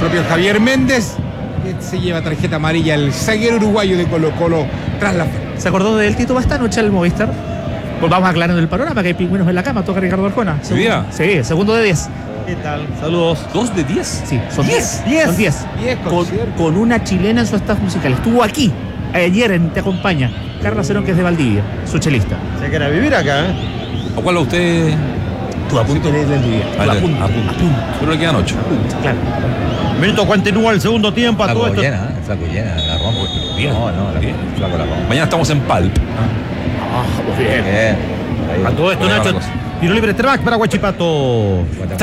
propio Javier Méndez, que se lleva tarjeta amarilla el zaguero uruguayo de Colo-Colo tras la falta. ¿Se acordó de él Tito esta noche al Movistar? Pues vamos aclarando el panorama, que hay pingüinos en la cama, toca Ricardo Arjona. ¿Sí? Sí, segundo de 10. ¿Qué tal? Saludos. ¿2 de 10? Sí, son 10. 10. Son 10. 10 Con una chilena en su staff musical. Estuvo aquí, ayer en Te Acompaña. Carla Cerón, que es de Valdivia, su chelista. Se quiere vivir acá, ¿eh? ¿A cuál a usted? Tu apunte de Valdivia. Tu apunte. Pero le quedan 8. Claro. Minuto continúa el segundo tiempo. A todo Flaco esto. llena, flaco llena, la rompe. Bien. No, Bien. flaco la rompe. Mañana estamos en Palp. Bien. Ahí, A todo esto, buena Nacho. cosa. Tiro libre, track para Huachipato.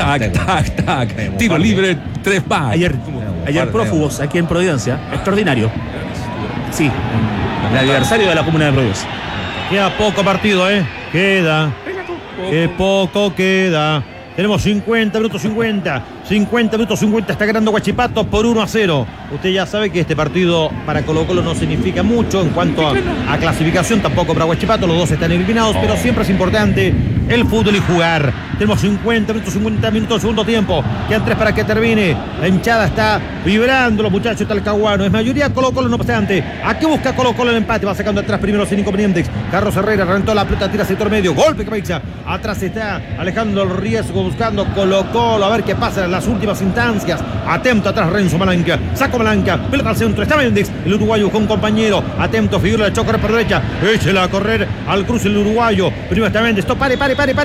Tac. Tiro libre, 3 más. Ayer prófugos aquí en Providencia. Extraordinario. Sí. El aniversario de la comuna de Providencia. Queda poco partido, ¿eh? Queda. Qué poco queda. Tenemos 50 minutos 50. 50 minutos 50. Está ganando Huachipato por 1-0. Usted ya sabe que este partido para Colo-Colo no significa mucho en cuanto a clasificación. Tampoco para Huachipato. Los dos están eliminados. Pero siempre es importante el fútbol y jugar. Tenemos 50 minutos segundo tiempo. Quedan 3 para que termine. La hinchada está vibrando. Los muchachos de Talcahuano. Es mayoría Colo-Colo, no obstante. Aquí busca Colo-Colo el empate. Va sacando atrás primero sin inconvenientes. Carlos Herrera reventó la pelota, tira sector medio. Golpe cabeza. Atrás está Alejandro Riesgo buscando Colo-Colo. A ver qué pasa en las últimas instancias. Atento atrás Renzo Malanca. Saco Malanca. Pelota al centro. Está Méndez. El uruguayo con compañero. Atento. Figura de choque por derecha. Échela a correr al cruce el uruguayo. Primero está Méndez. Pare.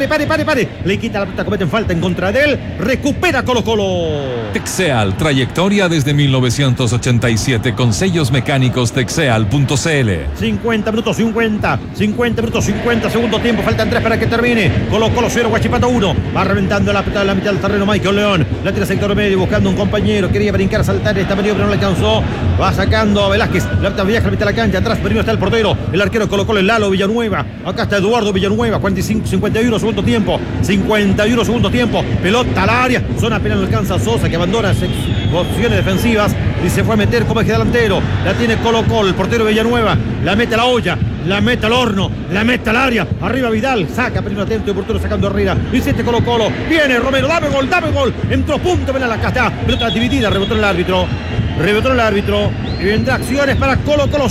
Le quita la pelota. Cometen falta en contra de él. Recupera Colo-Colo. Texeal, trayectoria desde 1987 con sellos mecánicos texeal.cl. 50 minutos 50. 50 minutos 50. Segundo tiempo. Faltan 3 para que termine. Colo-Colo 0. Huachipato 1. Va reventando la pelota de la mitad del terreno Michael León. La tira sector medio buscando un compañero. Quería brincar, saltar esta maniobra, no le alcanzó. Va sacando a Velázquez. La pelota viaja a la mitad de la cancha. Atrás primero está el portero. El arquero Colo-Colo, el Lalo Villanueva. Acá está Eduardo Villanueva. 51 segundo tiempo. 51 segundo tiempo. Pelota al área. Zona penal, no alcanza Sosa, que abandona opciones defensivas y se fue a meter como eje delantero. La tiene Colo-Colo, el portero Villanueva. La mete a la olla. La mete al horno, la mete al área. Arriba Vidal, saca primero atento y oportuno sacando Herrera. Insiste Colo-Colo. Viene Romero, dame gol. Entró punto penal, acá está. Pelota dividida, rebotó en el árbitro. Y vendrá acciones para Colo-Colo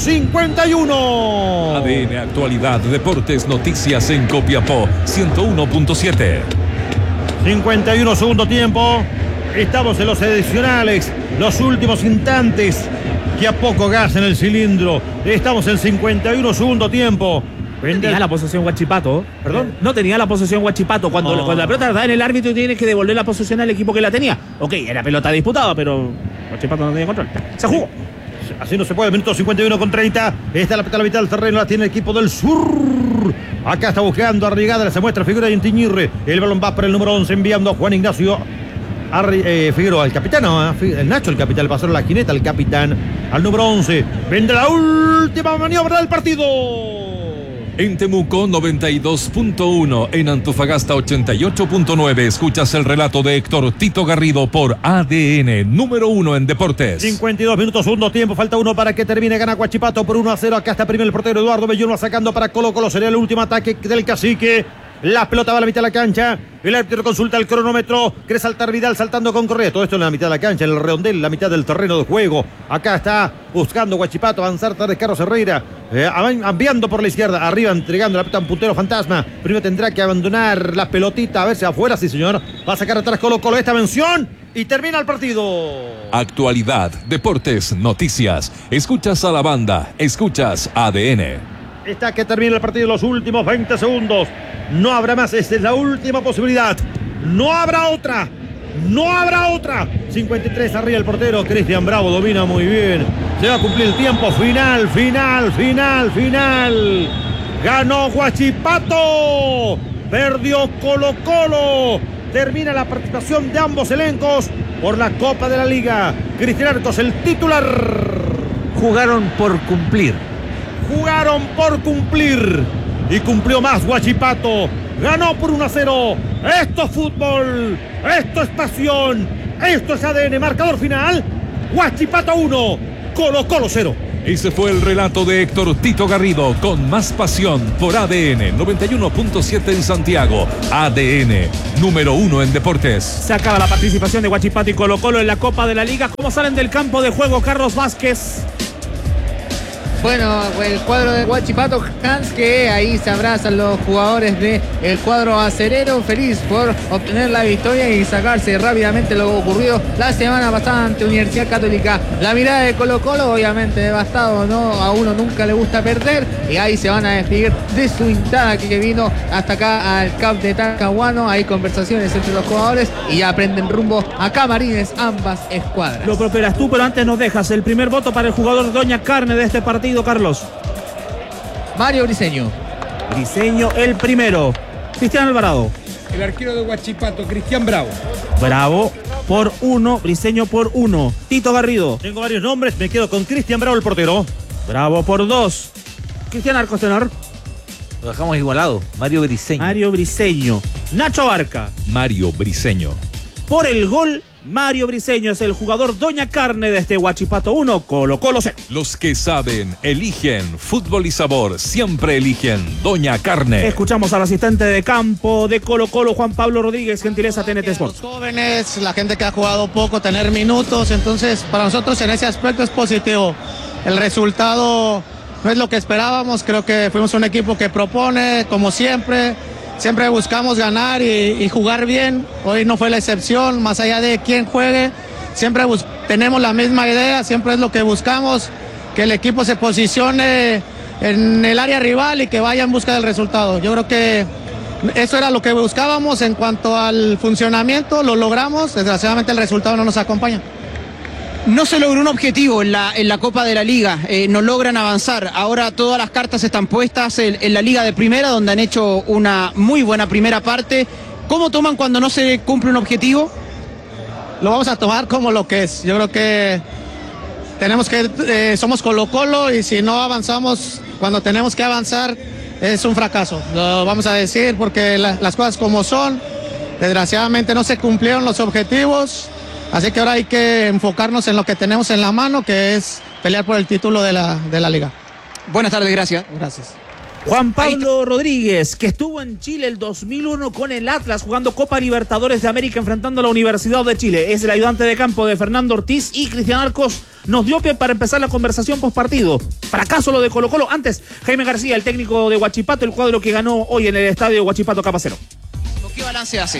51. ADN Actualidad, Deportes, Noticias en Copiapó, 101.7. 51 segundo tiempo. Estamos en los adicionales, los últimos instantes. Que a poco gas en el cilindro. Estamos en 51 segundo tiempo. Tenía la posesión Huachipato. ¿Perdón? No tenía la posesión Huachipato. Cuando la pelota está en el árbitro, tiene que devolver la posesión al equipo que la tenía. Ok, era pelota disputada, pero Huachipato no tenía control. Se jugó. Así no se puede. Minuto 51 con 30. Está la pelota a la mitad del terreno. La tiene el equipo del sur. Acá está buscando Arrigada. Se muestra figura de Intiñirre. El balón va para el número 11. Enviando a Juan Ignacio Figueroa, el capitán, no, el Nacho, el capitán, pasaron la jineta, el capitán, al número 11. Vendrá la última maniobra del partido. En Temuco 92.1, en Antofagasta 88.9, escuchas el relato de Héctor Tito Garrido por ADN, número 1 en deportes. 52 minutos, segundo tiempo, falta 1 para que termine, gana Huachipato por 1-0, acá está primero el portero Eduardo Bellón, sacando para Colo-Colo, sería el último ataque del cacique. La pelota va a la mitad de la cancha. El árbitro consulta el cronómetro. Quiere saltar Vidal saltando con Correa. Todo esto en la mitad de la cancha, en el redondel, la mitad del terreno de juego. Acá está buscando Huachipato avanzar tarde Carlos Herrera. Enviando por la izquierda. Arriba entregando la pelota a un puntero fantasma. Primero tendrá que abandonar la pelotita. A ver si afuera, sí señor. Va a sacar atrás Colo-Colo esta mención. Y termina el partido. Actualidad, deportes, noticias. Escuchas a la banda. Escuchas ADN. Está que termina el partido en los últimos 20 segundos. No habrá más, esta es la última posibilidad. No habrá otra. 53 arriba el portero. Cristian Bravo domina muy bien. Se va a cumplir el tiempo. Final. Ganó Huachipato. Perdió Colo-Colo. Termina la participación de ambos elencos por la Copa de la Liga. Cristian Arcos, el titular. Jugaron por cumplir. Y cumplió más Huachipato. Ganó por 1-0. Esto es fútbol. Esto es pasión. Esto es ADN. Marcador final. Huachipato 1. Colo-Colo 0. Ese fue el relato de Héctor Tito Garrido, con más pasión por ADN 91.7 en Santiago. ADN, número 1 en deportes. Se acaba la participación de Huachipato y Colo-Colo en la Copa de la Liga. ¿Cómo salen del campo de juego, Carlos Vázquez? Bueno, el cuadro de Huachipato, Hans, que ahí se abrazan los jugadores del cuadro acerero, feliz por obtener la victoria y sacarse rápidamente lo ocurrido la semana pasada ante Universidad Católica. La mirada de Colo-Colo, obviamente devastado, ¿no? A uno nunca le gusta perder, y ahí se van a despedir de su hinchada que vino hasta acá al CAP de Talcahuano. Hay conversaciones entre los jugadores y ya prenden rumbo a camarines ambas escuadras. Lo prosperas tú, pero antes nos dejas el primer voto para el jugador Doña Carne de este partido, Carlos. Mario Briceño. Briceño el primero. Cristian Alvarado. El arquero de Huachipato, Cristian Bravo. Bravo por 1, Briceño por 1. Tito Garrido. Tengo varios nombres, me quedo con Cristian Bravo, el portero. Bravo por 2. Cristian Arcos, tenor. Lo dejamos igualado. Mario Briceño. Mario Briceño. Nacho Barca. Mario Briceño. Por el gol, Mario Briceño es el jugador Doña Carne de este Huachipato 1, Colo-Colo 0. Los que saben, eligen. Fútbol y sabor, siempre eligen Doña Carne. Escuchamos al asistente de campo de Colo-Colo, Juan Pablo Rodríguez, gentileza TNT Sports. Los jóvenes, la gente que ha jugado poco, tener minutos, entonces para nosotros en ese aspecto es positivo. El resultado no es lo que esperábamos, creo que fuimos un equipo que propone, como siempre buscamos ganar y jugar bien. Hoy no fue la excepción, más allá de quién juegue, siempre tenemos la misma idea, siempre es lo que buscamos, que el equipo se posicione en el área rival y que vaya en busca del resultado. Yo creo que eso era lo que buscábamos. En cuanto al funcionamiento, lo logramos, desgraciadamente el resultado no nos acompaña. No se logró un objetivo en la Copa de la Liga, no logran avanzar. Ahora todas las cartas están puestas en la Liga de Primera, donde han hecho una muy buena primera parte. ¿Cómo toman cuando no se cumple un objetivo? Lo vamos a tomar como lo que es. Yo creo que somos Colo-Colo, y si no avanzamos cuando tenemos que avanzar, es un fracaso. Lo vamos a decir porque las cosas como son, desgraciadamente no se cumplieron los objetivos. Así que ahora hay que enfocarnos en lo que tenemos en la mano, que es pelear por el título de la Liga. Buenas tardes, gracias. Gracias. Juan Pablo Rodríguez, que estuvo en Chile el 2001 con el Atlas jugando Copa Libertadores de América enfrentando a la Universidad de Chile. Es el ayudante de campo de Fernando Ortiz, y Cristian Arcos nos dio pie para empezar la conversación postpartido. Fracaso lo de Colo-Colo. Antes, Jaime García, el técnico de Huachipato, el cuadro que ganó hoy en el estadio Huachipato Capacero. ¿Qué balance hace?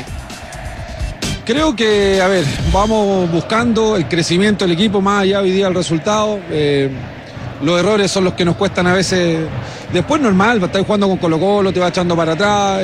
Creo que, vamos buscando el crecimiento del equipo más allá hoy día del resultado. Los errores son los que nos cuestan a veces. Después normal, estás jugando con Colo-Colo, te va echando para atrás.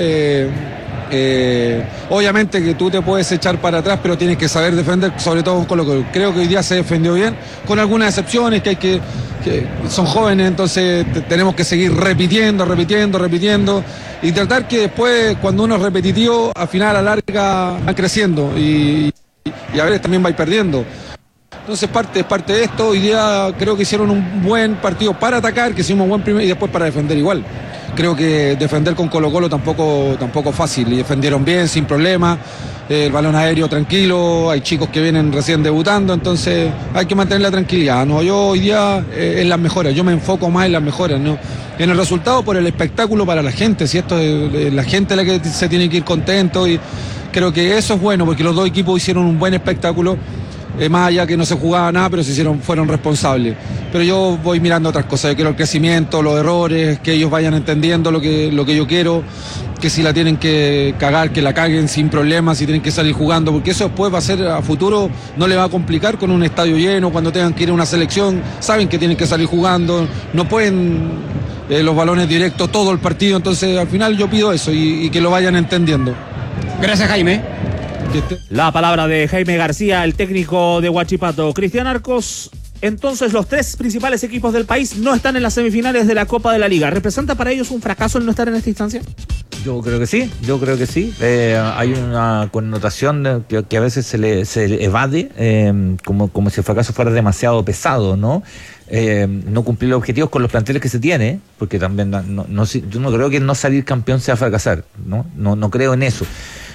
Obviamente que tú te puedes echar para atrás, pero tienes que saber defender, sobre todo con Colo-Colo. Creo que hoy día se defendió bien, con algunas excepciones que son jóvenes, entonces tenemos que seguir repitiendo y tratar que después, cuando uno es repetitivo, al final a la larga van creciendo y a veces también va perdiendo. Entonces parte de esto. Hoy día creo que hicieron un buen partido para atacar, que hicimos un buen primer y después para defender igual. Creo que defender con Colo-Colo tampoco fácil, y defendieron bien, sin problema. El balón aéreo tranquilo, hay chicos que vienen recién debutando, entonces hay que mantener la tranquilidad, ¿no? Yo hoy día en las mejoras, yo me enfoco más en las mejoras, ¿no? En el resultado por el espectáculo para la gente, si esto es la gente la que se tiene que ir contento, y creo que eso es bueno porque los dos equipos hicieron un buen espectáculo. Más allá que no se jugaba nada, pero fueron responsables. Pero yo voy mirando otras cosas, yo quiero el crecimiento, los errores, que ellos vayan entendiendo lo que yo quiero, que si la tienen que cagar, que la caguen sin problemas, si tienen que salir jugando, porque eso después va a ser a futuro, no le va a complicar con un estadio lleno, cuando tengan que ir a una selección, saben que tienen que salir jugando, no pueden los balones directos todo el partido, entonces al final yo pido eso y que lo vayan entendiendo. Gracias, Jaime. La palabra de Jaime García, el técnico de Huachipato. Cristian Arcos, entonces los tres principales equipos del país no están en las semifinales de la Copa de la Liga. ¿Representa para ellos un fracaso el no estar en esta instancia? Yo creo que sí. Hay una connotación que a veces se evade, como si el fracaso fuera demasiado pesado, ¿no? No cumplir los objetivos con los planteles que se tiene, porque también yo no creo que no salir campeón sea fracasar, ¿no? No creo en eso.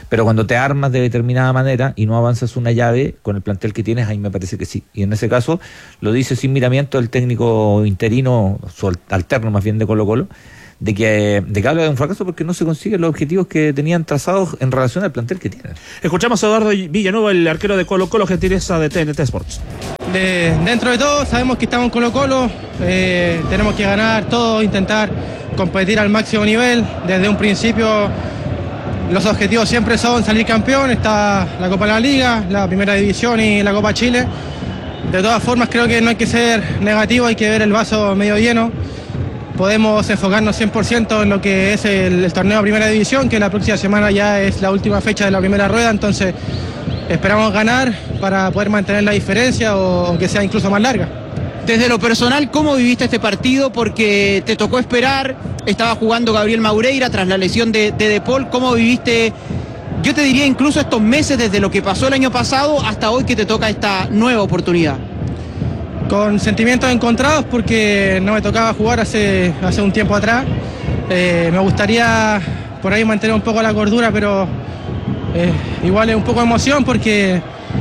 Pero cuando te armas de determinada manera y no avanzas una llave con el plantel que tienes, ahí me parece que sí. Y en ese caso lo dice sin miramiento el técnico interino, su alterno más bien de Colo-Colo, de que habla de un fracaso porque no se consiguen los objetivos que tenían trazados en relación al plantel que tienen. Escuchamos a Eduardo Villanueva, el arquero de Colo-Colo, gentileza de TNT Sports. Dentro de todo sabemos que estamos en Colo-Colo, tenemos que ganar todo, intentar competir al máximo nivel. Desde un principio los objetivos siempre son salir campeón, está la Copa de la Liga, la Primera División y la Copa Chile. De todas formas creo que no hay que ser negativo, hay que ver el vaso medio lleno. Podemos enfocarnos 100% en lo que es el torneo de Primera División, que la próxima semana ya es la última fecha de la primera rueda, entonces esperamos ganar para poder mantener la diferencia o que sea incluso más larga. Desde lo personal, ¿cómo viviste este partido? Porque te tocó esperar, estaba jugando Gabriel Maureira tras la lesión de De Paul. ¿Cómo viviste, yo te diría incluso estos meses desde lo que pasó el año pasado hasta hoy que te toca esta nueva oportunidad? Con sentimientos encontrados porque no me tocaba jugar hace un tiempo atrás. Me gustaría por ahí mantener un poco la cordura, pero igual es un poco de emoción porque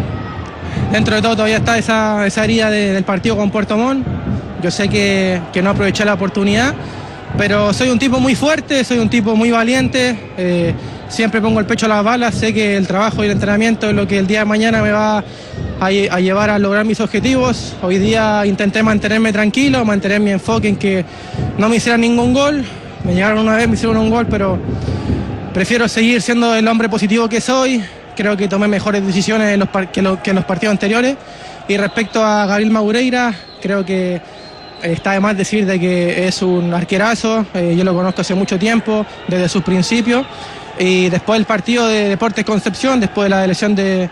dentro de todo todavía está esa herida del partido con Puerto Montt. Yo sé que no aproveché la oportunidad, pero soy un tipo muy fuerte, soy un tipo muy valiente, siempre pongo el pecho a las balas, sé que el trabajo y el entrenamiento es lo que el día de mañana me va a llevar a lograr mis objetivos. Hoy día intenté mantenerme tranquilo, mantener mi enfoque en que no me hicieran ningún gol. Me llegaron una vez, me hicieron un gol, pero prefiero seguir siendo el hombre positivo que soy. Creo que tomé mejores decisiones que en los partidos anteriores. Y respecto a Gabriel Maureira, creo que está de más decir de que es un arquerazo. Yo lo conozco hace mucho tiempo, desde sus principios. Y después del partido de Deportes Concepción, después de la elección del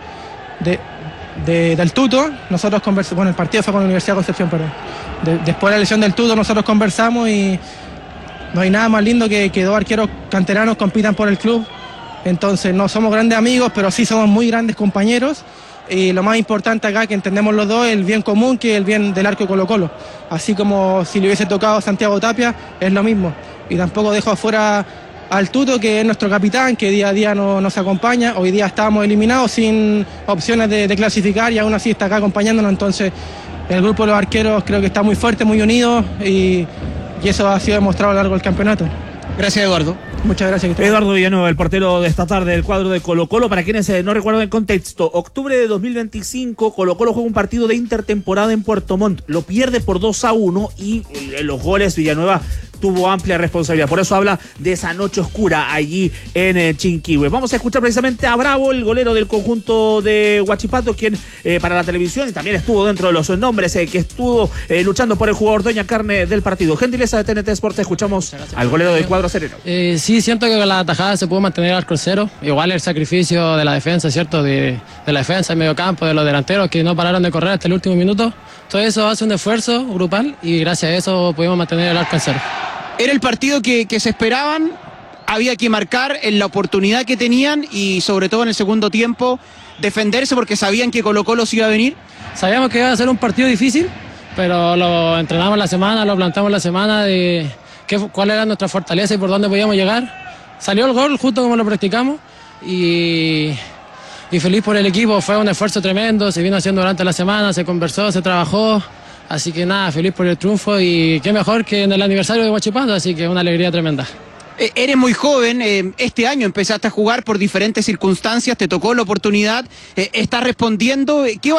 Tuto, nosotros conversamos, bueno, el partido fue con la Universidad de Concepción, perdón. Después de la elección del Tuto nosotros conversamos y no hay nada más lindo que dos arqueros canteranos compitan por el club. Entonces no somos grandes amigos, pero sí somos muy grandes compañeros. Y lo más importante acá que entendemos los dos es el bien común, que es el bien del arco de Colo-Colo. Así como si le hubiese tocado a Santiago Tapia, es lo mismo. Y tampoco dejo afuera al Tuto, que es nuestro capitán, que día a día nos acompaña. Hoy día estábamos eliminados sin opciones de clasificar y aún así está acá acompañándonos. Entonces el grupo de los arqueros creo que está muy fuerte, muy unido y eso ha sido demostrado a lo largo del campeonato. Gracias, Eduardo. Muchas gracias. Eduardo Villanueva, el portero de esta tarde del cuadro de Colo-Colo. Para quienes no recuerdan el contexto, octubre de 2025, Colo-Colo juega un partido de intertemporada en Puerto Montt. Lo pierde por 2-1 y en los goles Villanueva tuvo amplia responsabilidad. Por eso habla de esa noche oscura allí en Chinquihue. Vamos a escuchar precisamente a Bravo, el golero del conjunto de Huachipato, quien para la televisión y también estuvo dentro de los nombres que estuvo luchando por el jugador Doña Carne del partido. Gentileza de TNT Sports, escuchamos al golero del cuadro acerero. Sí, siento que con la tajada se pudo mantener al arco cero. Igual el sacrificio de la defensa, ¿cierto? De la defensa, el mediocampo, de los delanteros que no pararon de correr hasta el último minuto. Todo eso hace un esfuerzo grupal y gracias a eso pudimos mantener el arco en cero. Era el partido que se esperaban, había que marcar en la oportunidad que tenían y sobre todo en el segundo tiempo defenderse porque sabían que Colo-Colo se iba a venir. Sabíamos que iba a ser un partido difícil, pero lo entrenamos la semana, lo plantamos la semana de cuál era nuestra fortaleza y por dónde podíamos llegar. Salió el gol justo como lo practicamos y feliz por el equipo, fue un esfuerzo tremendo, se vino haciendo durante la semana, se conversó, se trabajó. Así que nada, feliz por el triunfo y qué mejor que en el aniversario de Huachipato, así que una alegría tremenda. Eres muy joven, este año empezaste a jugar por diferentes circunstancias, te tocó la oportunidad, estás respondiendo. ¿Qué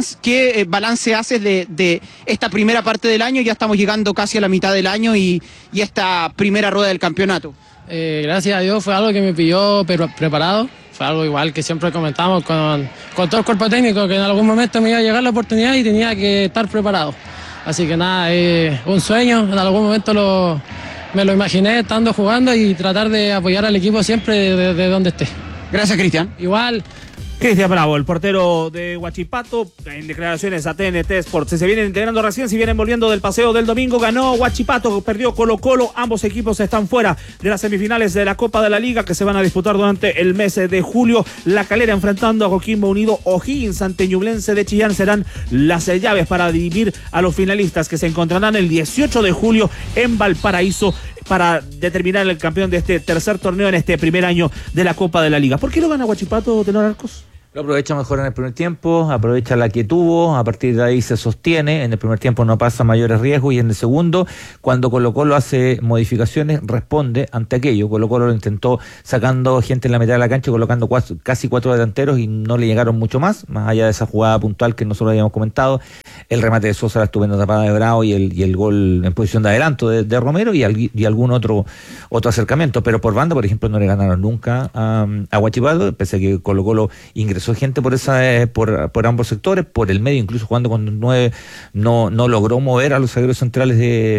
balance haces de esta primera parte del año? Ya estamos llegando casi a la mitad del año y esta primera rueda del campeonato. Gracias a Dios fue algo que me pilló preparado. Fue algo igual que siempre comentamos con todo el cuerpo técnico, que en algún momento me iba a llegar la oportunidad y tenía que estar preparado. Así que nada, un sueño, en algún momento me lo imaginé estando jugando y tratar de apoyar al equipo siempre de donde esté. Gracias, Cristian. Igual. Cristian Bravo, el portero de Huachipato, en declaraciones a TNT Sports. Se vienen integrando recién, si vienen volviendo del paseo del domingo. Ganó Huachipato, perdió Colo-Colo. Ambos equipos están fuera de las semifinales de la Copa de la Liga que se van a disputar durante el mes de julio. La Calera enfrentando a Coquimbo Unido. O'Higgins ante Ñublense de Chillán serán las llaves para dirimir a los finalistas que se encontrarán el 18 de julio en Valparaíso para determinar el campeón de este tercer torneo en este primer año de la Copa de la Liga. ¿Por qué lo gana Huachipato, Tenor Arcos? Lo aprovecha mejor en el primer tiempo, aprovecha la que tuvo, a partir de ahí se sostiene, en el primer tiempo no pasa mayores riesgos y en el segundo, cuando Colo-Colo hace modificaciones, responde ante aquello. Colo-Colo lo intentó sacando gente en la mitad de la cancha, colocando casi 4 delanteros y no le llegaron mucho más allá de esa jugada puntual que nosotros habíamos comentado, el remate de Sosa, la estupenda tapada de Bravo y el gol en posición de adelanto de Romero y algún otro acercamiento, pero por banda, por ejemplo, no le ganaron nunca a Huachipato, pese a que Colo-Colo ingresó gente por ambos sectores, por el medio, incluso jugando con 9, no logró mover a los zagueros centrales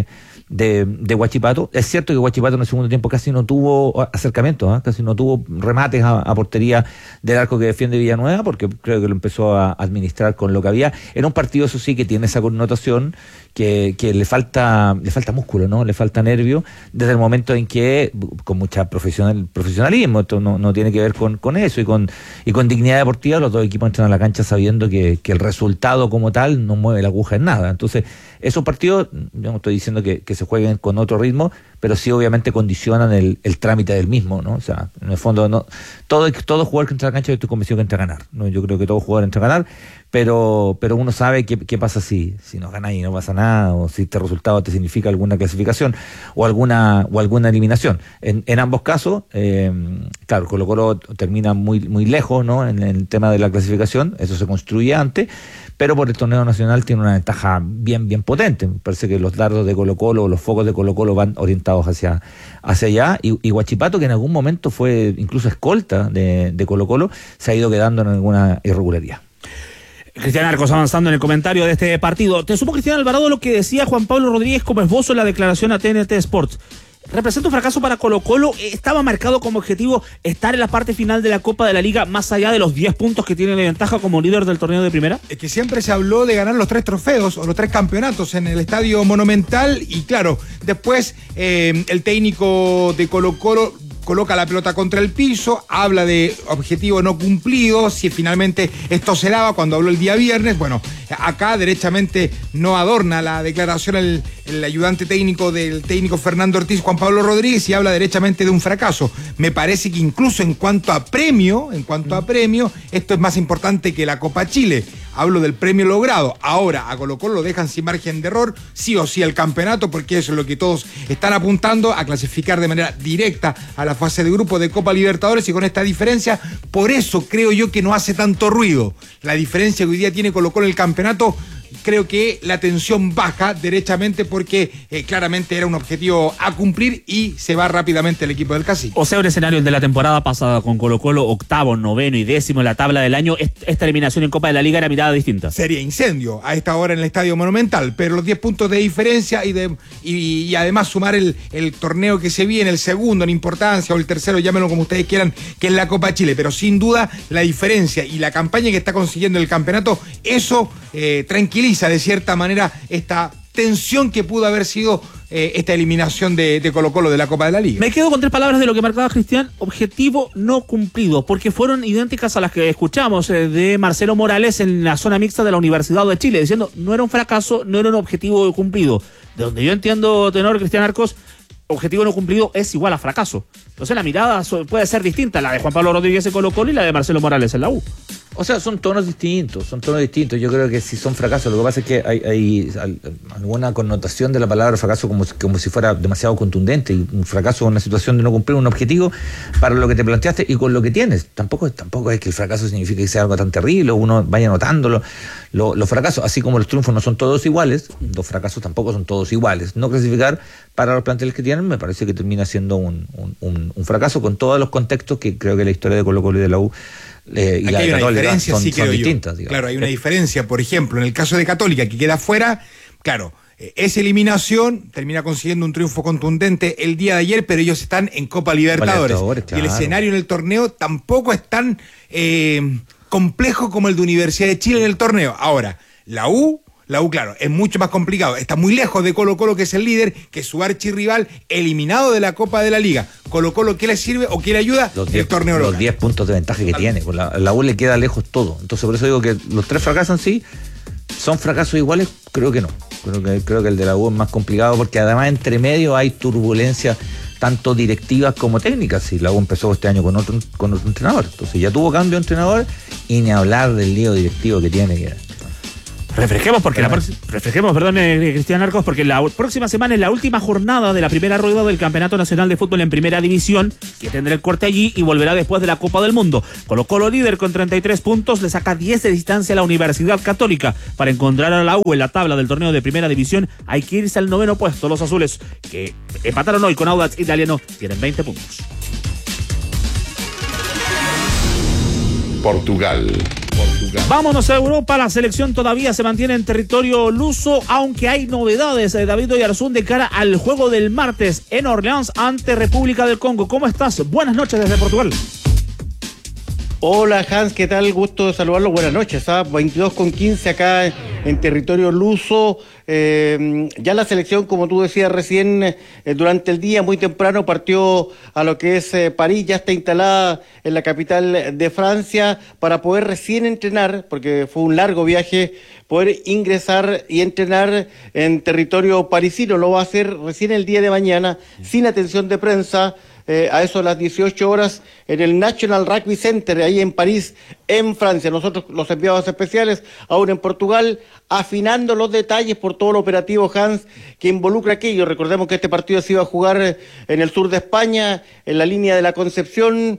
de Huachipato. Es cierto que Huachipato en el segundo tiempo casi no tuvo acercamientos, casi no tuvo remates a portería del arco que defiende Villanueva, porque creo que lo empezó a administrar con lo que había. Era un partido, eso sí, que tiene esa connotación que le falta músculo, ¿no? Le falta nervio, desde el momento en que, con mucha profesionalismo, esto no tiene que ver con eso, y con dignidad deportiva, los dos equipos entran a la cancha sabiendo que el resultado como tal no mueve la aguja en nada. Entonces, esos partidos, yo no estoy diciendo que se jueguen con otro ritmo, pero sí obviamente condicionan el trámite del mismo, ¿no? O sea, en el fondo, no todo jugador que entra a la cancha, yo estoy convencido que entra a ganar, ¿no? Yo creo que todo jugador entra a ganar, pero uno sabe qué pasa si no ganas y no pasa nada, o si este resultado te significa alguna clasificación o alguna eliminación. En ambos casos, claro, Colo-Colo termina muy lejos, ¿no? En el tema de la clasificación, eso se construye antes, pero por el torneo nacional tiene una ventaja bien potente. Me parece que los dardos de Colo-Colo, los focos de Colo-Colo van orientados hacia allá, y Huachipato, que en algún momento fue incluso escolta de Colo-Colo, se ha ido quedando en alguna irregularidad. Cristian Arcos avanzando en el comentario de este partido. Te supo, Cristian Alvarado, lo que decía Juan Pablo Rodríguez como esbozo en la declaración a TNT Sports. ¿Representa un fracaso para Colo-Colo? ¿Estaba marcado como objetivo estar en la parte final de la Copa de la Liga más allá de los 10 puntos que tiene de ventaja como líder del torneo de primera? Es que siempre se habló de ganar los 3 trofeos o los 3 campeonatos en el Estadio Monumental, y claro, después el técnico de Colo-Colo coloca la pelota contra el piso, habla de objetivo no cumplido, si finalmente esto se daba cuando habló el día viernes. Bueno, acá derechamente no adorna la declaración el ayudante técnico del técnico Fernando Ortiz, Juan Pablo Rodríguez, y habla derechamente de un fracaso. Me parece que incluso en cuanto a premio, esto es más importante que la Copa Chile. Hablo del premio logrado. Ahora a Colo-Colo lo dejan sin margen de error, sí o sí el campeonato, porque eso es lo que todos están apuntando, a clasificar de manera directa a la fase de grupo de Copa Libertadores, y con esta diferencia, por eso creo yo que no hace tanto ruido. La diferencia que hoy día tiene Colo-Colo en el campeonato, creo que la tensión baja derechamente, porque claramente era un objetivo a cumplir y se va rápidamente el equipo del Cacique. O sea, un escenario de la temporada pasada con Colo-Colo octavo, noveno y décimo en la tabla del año, esta eliminación en Copa de la Liga era mirada distinta. Sería incendio a esta hora en el Estadio Monumental, pero los 10 puntos de diferencia y además sumar el torneo que se viene, el segundo en importancia o el tercero, llámenlo como ustedes quieran, que es la Copa Chile, pero sin duda la diferencia y la campaña que está consiguiendo el campeonato, eso tranquiliza de cierta manera esta tensión que pudo haber sido esta eliminación de Colo-Colo de la Copa de la Liga. Me quedo con 3 palabras de lo que marcaba Cristian: objetivo no cumplido, porque fueron idénticas a las que escuchamos de Marcelo Morales en la zona mixta de la Universidad de Chile, diciendo no era un fracaso, no era un objetivo cumplido. De donde yo entiendo, Tenor, Cristian Arcos, objetivo no cumplido es igual a fracaso. Entonces la mirada puede ser distinta, la de Juan Pablo Rodríguez en Colo-Colo y la de Marcelo Morales en la U. O sea, son tonos distintos. Yo creo que si son fracasos, lo que pasa es que hay alguna connotación de la palabra fracaso como si fuera demasiado contundente, y un fracaso es una situación de no cumplir un objetivo para lo que te planteaste y con lo que tienes. Tampoco es que el fracaso signifique que sea algo tan terrible, uno vaya notándolo. Los fracasos, así como los triunfos no son todos iguales, los fracasos tampoco son todos iguales. No clasificar para los planteles que tienen me parece que termina siendo un fracaso, con todos los contextos que creo que la historia de Colo-Colo y de la U y la de Católica son distintas. Digamos. Claro, hay una diferencia. Por ejemplo, en el caso de Católica, que queda fuera, claro, esa eliminación termina consiguiendo un triunfo contundente el día de ayer, pero ellos están en Copa Libertadores. Claro. Y el escenario en el torneo tampoco es tan complejo como el de Universidad de Chile en el torneo. Ahora, la U, claro, es mucho más complicado. Está muy lejos de Colo-Colo, que es el líder, que es su archirrival, eliminado de la Copa de la Liga. Colo-Colo, ¿qué le sirve o qué le ayuda? El torneo local. Los 10 puntos de ventaja que tiene. Pues la U le queda lejos todo. Entonces, por eso digo que los 3 fracasan, sí. ¿Son fracasos iguales? Creo que no. Creo que el de la U es más complicado porque además entre medio hay turbulencias tanto directivas como técnicas. Si la U empezó este año con otro entrenador, entonces ya tuvo cambio de entrenador y ni hablar del lío directivo que tiene que... Refresquemos, Cristian Arcos, porque la próxima semana es la última jornada de la primera rueda del Campeonato Nacional de Fútbol en Primera División, que tendrá el corte allí y volverá después de la Copa del Mundo. Colo-Colo, líder con 33 puntos, le saca 10 de distancia a la Universidad Católica. Para encontrar a la U en la tabla del torneo de Primera División hay que irse al 9º puesto. Los azules, que empataron hoy con Audax Italiano, tienen 20 puntos. Portugal. Vámonos a Europa. La selección todavía se mantiene en territorio luso, aunque hay novedades. David Oyarzún, de cara al juego del martes en Orleans ante República del Congo. ¿Cómo estás? Buenas noches desde Portugal. Hola Hans, ¿qué tal? Gusto de saludarlo. Buenas noches. 22:15 acá en territorio luso. Ya la selección, como tú decías recién, durante el día, muy temprano, partió a lo que es París. Ya está instalada en la capital de Francia para poder recién entrenar, porque fue un largo viaje, poder ingresar y entrenar en territorio parisino. Lo va a hacer recién el día de mañana, sin atención de prensa. A eso de las 18 horas en el National Rugby Center, ahí en París, en Francia. Nosotros, los enviados especiales, aún en Portugal, afinando los detalles por todo el operativo, Hans, que involucra aquello. Recordemos que este partido se iba a jugar en el sur de España, en la línea de la Concepción,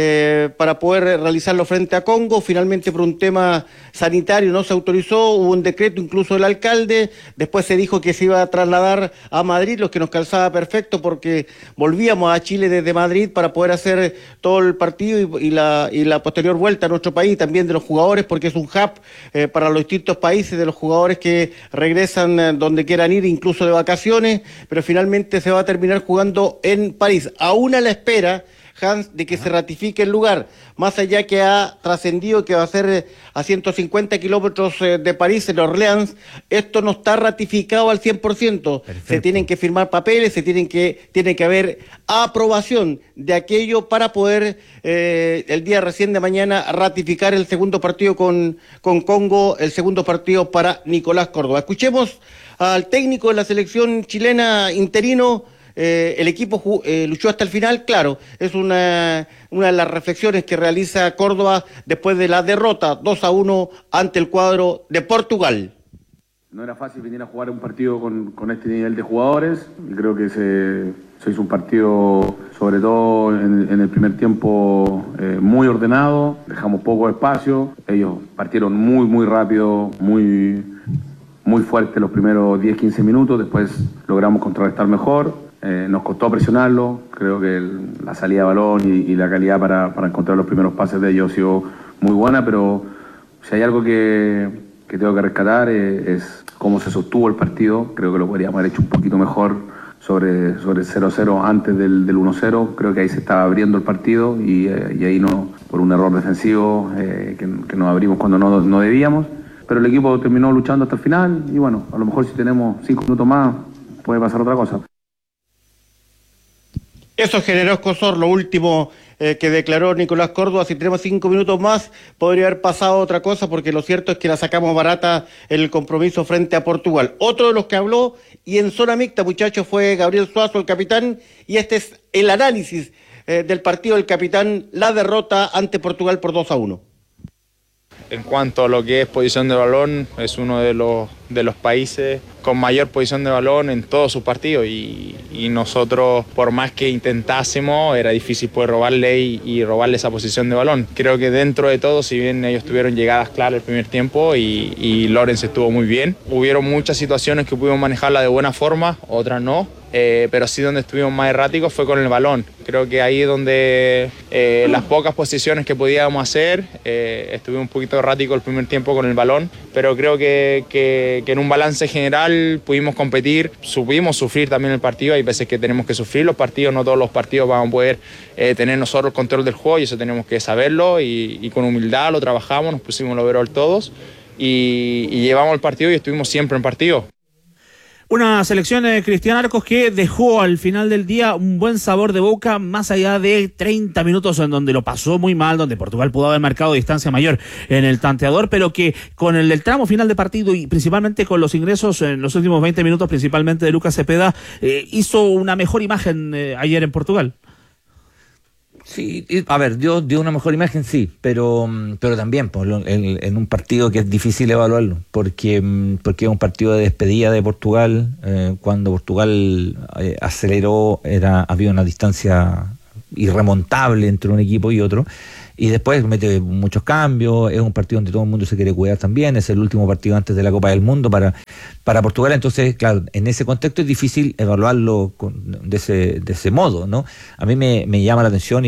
para poder realizarlo frente a Congo. Finalmente, por un tema sanitario, no se autorizó, hubo un decreto incluso del alcalde. Después se dijo que se iba a trasladar a Madrid, lo que nos calzaba perfecto porque volvíamos a Chile desde Madrid para poder hacer todo el partido y la posterior vuelta a nuestro país, también de los jugadores, porque es un hub para los distintos países, de los jugadores que regresan donde quieran ir, incluso de vacaciones, pero finalmente se va a terminar jugando en París, aún a la espera, Hans, de que se ratifique el lugar, más allá que ha trascendido que va a ser a 150 kilómetros de París, en Orleans. Esto no está ratificado al 100%. Perfecto. Se tienen que firmar papeles, tiene que haber aprobación de aquello para poder el día recién de mañana ratificar el segundo partido con Congo, el segundo partido para Nicolás Córdoba. Escuchemos al técnico de la selección chilena interino. El equipo luchó hasta el final, claro, es una de las reflexiones que realiza Córdoba después de la derrota 2-1 ante el cuadro de Portugal. No era fácil venir a jugar un partido con este nivel de jugadores, y creo que se hizo un partido, sobre todo en el primer tiempo, muy ordenado, dejamos poco espacio, ellos partieron muy rápido, muy fuerte los primeros 10-15 minutos, después logramos contrarrestar mejor. Nos costó presionarlo, creo que la salida de balón y la calidad para encontrar los primeros pases de ellos ha sido muy buena, pero si hay algo que tengo que rescatar es cómo se sostuvo el partido. Creo que lo podríamos haber hecho un poquito mejor sobre el 0-0 antes del 1-0, creo que ahí se estaba abriendo el partido y ahí no, por un error defensivo que nos abrimos cuando no debíamos, pero el equipo terminó luchando hasta el final y bueno, a lo mejor si tenemos 5 minutos más puede pasar otra cosa. Eso generó escozor, lo último que declaró Nicolás Córdoba. Si tenemos 5 minutos más, podría haber pasado otra cosa, porque lo cierto es que la sacamos barata en el compromiso frente a Portugal. Otro de los que habló, y en zona mixta, muchachos, fue Gabriel Suazo, el capitán, y este es el análisis del partido del capitán, la derrota ante Portugal por 2-1. En cuanto a lo que es posición de balón, es uno de los países con mayor posición de balón en todos sus partidos y nosotros, por más que intentásemos, era difícil poder robarle y robarle esa posición de balón. Creo que dentro de todo, si bien ellos tuvieron llegadas claras el primer tiempo y Lorenz estuvo muy bien, hubieron muchas situaciones que pudimos manejarla de buena forma, otras no. Pero sí donde estuvimos más erráticos fue con el balón. Creo que ahí es donde las pocas posiciones que podíamos hacer, estuvimos un poquito erráticos el primer tiempo con el balón, pero creo que en un balance general pudimos competir, supimos sufrir también el partido. Hay veces que tenemos que sufrir los partidos, no todos los partidos vamos a poder tener nosotros el control del juego y eso tenemos que saberlo y con humildad lo trabajamos, nos pusimos el overall todos y llevamos el partido y estuvimos siempre en partido. Una selección de Cristian Arcos que dejó al final del día un buen sabor de boca, más allá de 30 minutos en donde lo pasó muy mal, donde Portugal pudo haber marcado distancia mayor en el tanteador, pero que con el tramo final de partido y principalmente con los ingresos en los últimos 20 minutos, principalmente de Lucas Cepeda, hizo una mejor imagen ayer en Portugal. Sí, a ver, dio una mejor imagen, sí, pero también pues, en un partido que es difícil evaluarlo, porque es un partido de despedida de Portugal. Cuando Portugal aceleró, había una distancia irremontable entre un equipo y otro, y después mete muchos cambios. Es un partido donde todo el mundo se quiere cuidar también, es el último partido antes de la Copa del Mundo para Portugal. Entonces, claro, en ese contexto es difícil evaluarlo de ese modo, ¿no? A mí me llama la atención y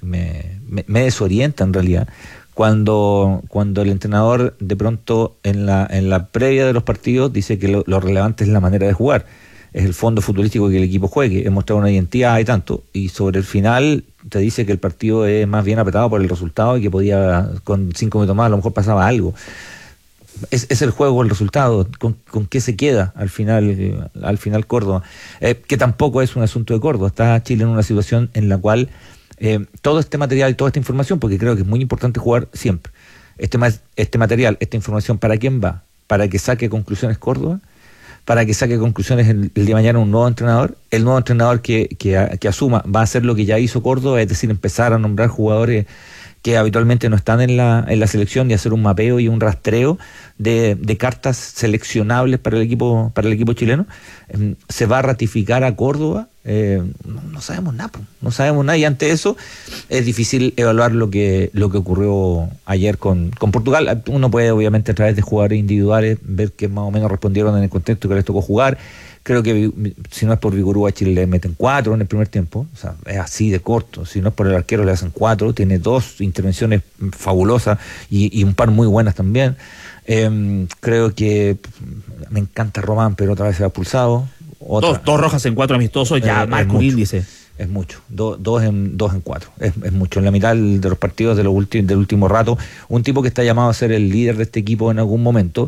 me desorienta en realidad cuando el entrenador de pronto en la previa de los partidos dice que lo relevante es la manera de jugar, es el fondo futbolístico que el equipo juegue, es mostrar una identidad y tanto, y sobre el final te dice que el partido es más bien apretado por el resultado y que podía, con 5 minutos más a lo mejor pasaba algo. Es el juego, el resultado, con qué se queda al final Córdoba, que tampoco es un asunto de Córdoba. Está Chile en una situación en la cual todo este material y toda esta información, porque creo que es muy importante jugar siempre, este material, esta información, ¿para quién va? Para que saque conclusiones Córdoba, para que saque conclusiones el día de mañana un nuevo entrenador. El nuevo entrenador que asuma va a hacer lo que ya hizo Córdoba, es decir, empezar a nombrar jugadores que habitualmente no están en la selección y hacer un mapeo y un rastreo de cartas seleccionables para el equipo chileno. Se va a ratificar a Córdoba. No sabemos nada, y ante eso es difícil evaluar lo que ocurrió ayer con Portugal. Uno puede obviamente a través de jugadores individuales ver que más o menos respondieron en el contexto que les tocó jugar. Creo que si no es por Vigorúa, Chile le meten 4 en el primer tiempo, o sea, es así de corto. Si no es por el arquero, le hacen 4, tiene 2 intervenciones fabulosas y un par muy buenas también. Creo que me encanta Román, pero otra vez se ha expulsado. Dos rojas en 4 amistosos, ya marca un índice. Es mucho, dos en 4, es mucho. En la mitad de los partidos del último rato, un tipo que está llamado a ser el líder de este equipo en algún momento,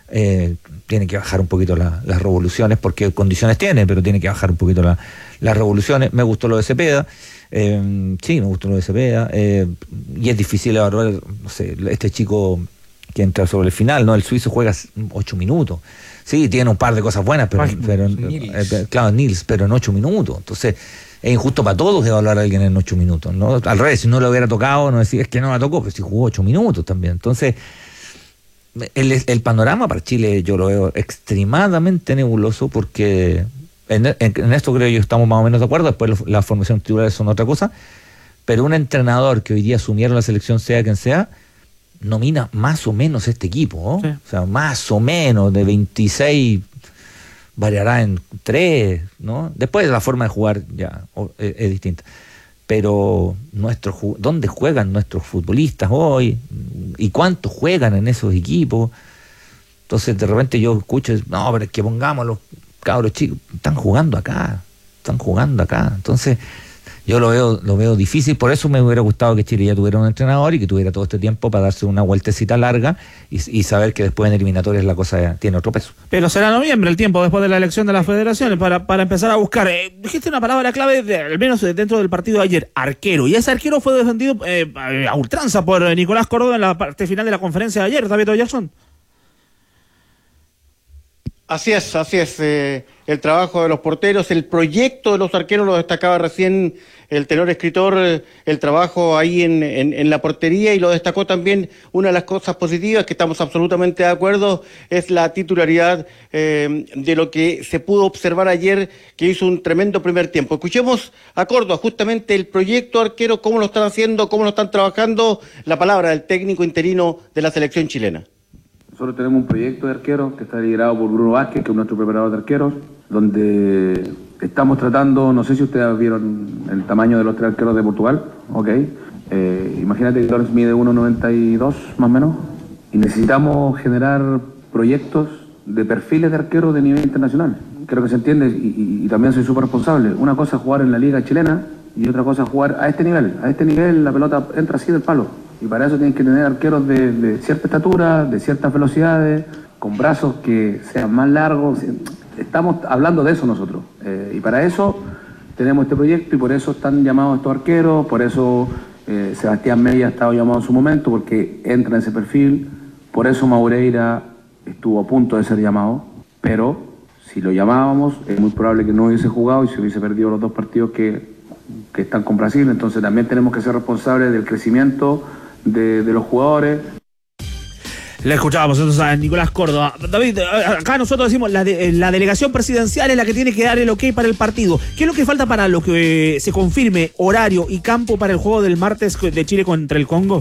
tiene que bajar un poquito las revoluciones, porque condiciones tiene, pero tiene que bajar un poquito las revoluciones. Me gustó lo de Cepeda, sí, me gustó lo de Cepeda, y es difícil evaluar, no sé, este chico que entra sobre el final, ¿no? El suizo juega 8 minutos. Sí, tiene un par de cosas buenas, pero claro, Nils, pero en 8 minutos. Entonces, es injusto para todos evaluar a alguien en 8 minutos, ¿no? Al revés, si no lo hubiera tocado, no decir es que no la tocó, pero si jugó 8 minutos también. Entonces, el panorama para Chile yo lo veo extremadamente nebuloso, porque en esto creo yo estamos más o menos de acuerdo. Después las formaciones titulares son otra cosa, pero un entrenador que hoy día asumieron la selección, sea quien sea, nomina más o menos este equipo, ¿no? Sí. O sea, más o menos de 26 variará en 3, ¿no? Después la forma de jugar ya es distinta. Pero ¿dónde juegan nuestros futbolistas hoy? ¿Y cuántos juegan en esos equipos? Entonces de repente yo escucho, no, pero es que pongamos a los cabros chicos, están jugando acá. Entonces yo lo veo difícil. Por eso me hubiera gustado que Chile ya tuviera un entrenador y que tuviera todo este tiempo para darse una vueltecita larga y saber que después en eliminatorias la cosa tiene otro peso. Pero será noviembre el tiempo después de la elección de las federaciones para empezar a buscar. Dijiste una palabra clave, al menos dentro del partido de ayer, arquero. Y ese arquero fue defendido a ultranza por Nicolás Córdoba en la parte final de la conferencia de ayer, David Jackson. Así es, el trabajo de los porteros, el proyecto de los arqueros, lo destacaba recién el tenor escritor, el trabajo ahí en la portería, y lo destacó también. Una de las cosas positivas que estamos absolutamente de acuerdo es la titularidad de lo que se pudo observar ayer, que hizo un tremendo primer tiempo. Escuchemos a Córdoba justamente el proyecto arquero, cómo lo están haciendo, cómo lo están trabajando. La palabra del técnico interino de la selección chilena. Nosotros tenemos un proyecto de arqueros que está liderado por Bruno Vázquez, que es nuestro preparador de arqueros, donde estamos tratando, no sé si ustedes vieron el tamaño de los 3 arqueros de Portugal, ok. Imagínate que Torres mide 1,92 más o menos, y necesitamos generar proyectos de perfiles de arqueros de nivel internacional. Creo que se entiende, y también soy súper responsable. Una cosa es jugar en la liga chilena y otra cosa es jugar a este nivel. A este nivel la pelota entra así del palo. Y para eso tienen que tener arqueros de cierta estatura, de ciertas velocidades, con brazos que sean más largos. estamos hablando de eso nosotros. Y para eso tenemos este proyecto y por eso están llamados estos arqueros, por eso Sebastián Mella ha estado llamado en su momento, porque entra en ese perfil, por eso Maureira estuvo a punto de ser llamado, pero si lo llamábamos es muy probable que no hubiese jugado y se hubiese perdido los 2 partidos que están con Brasil. Entonces también tenemos que ser responsables del crecimiento de los jugadores. Le escuchábamos entonces a Nicolás Córdoba. David, acá nosotros decimos la delegación presidencial es la que tiene que dar el ok para el partido. ¿Qué es lo que falta para lo que se confirme horario y campo para el juego del martes de Chile contra el Congo?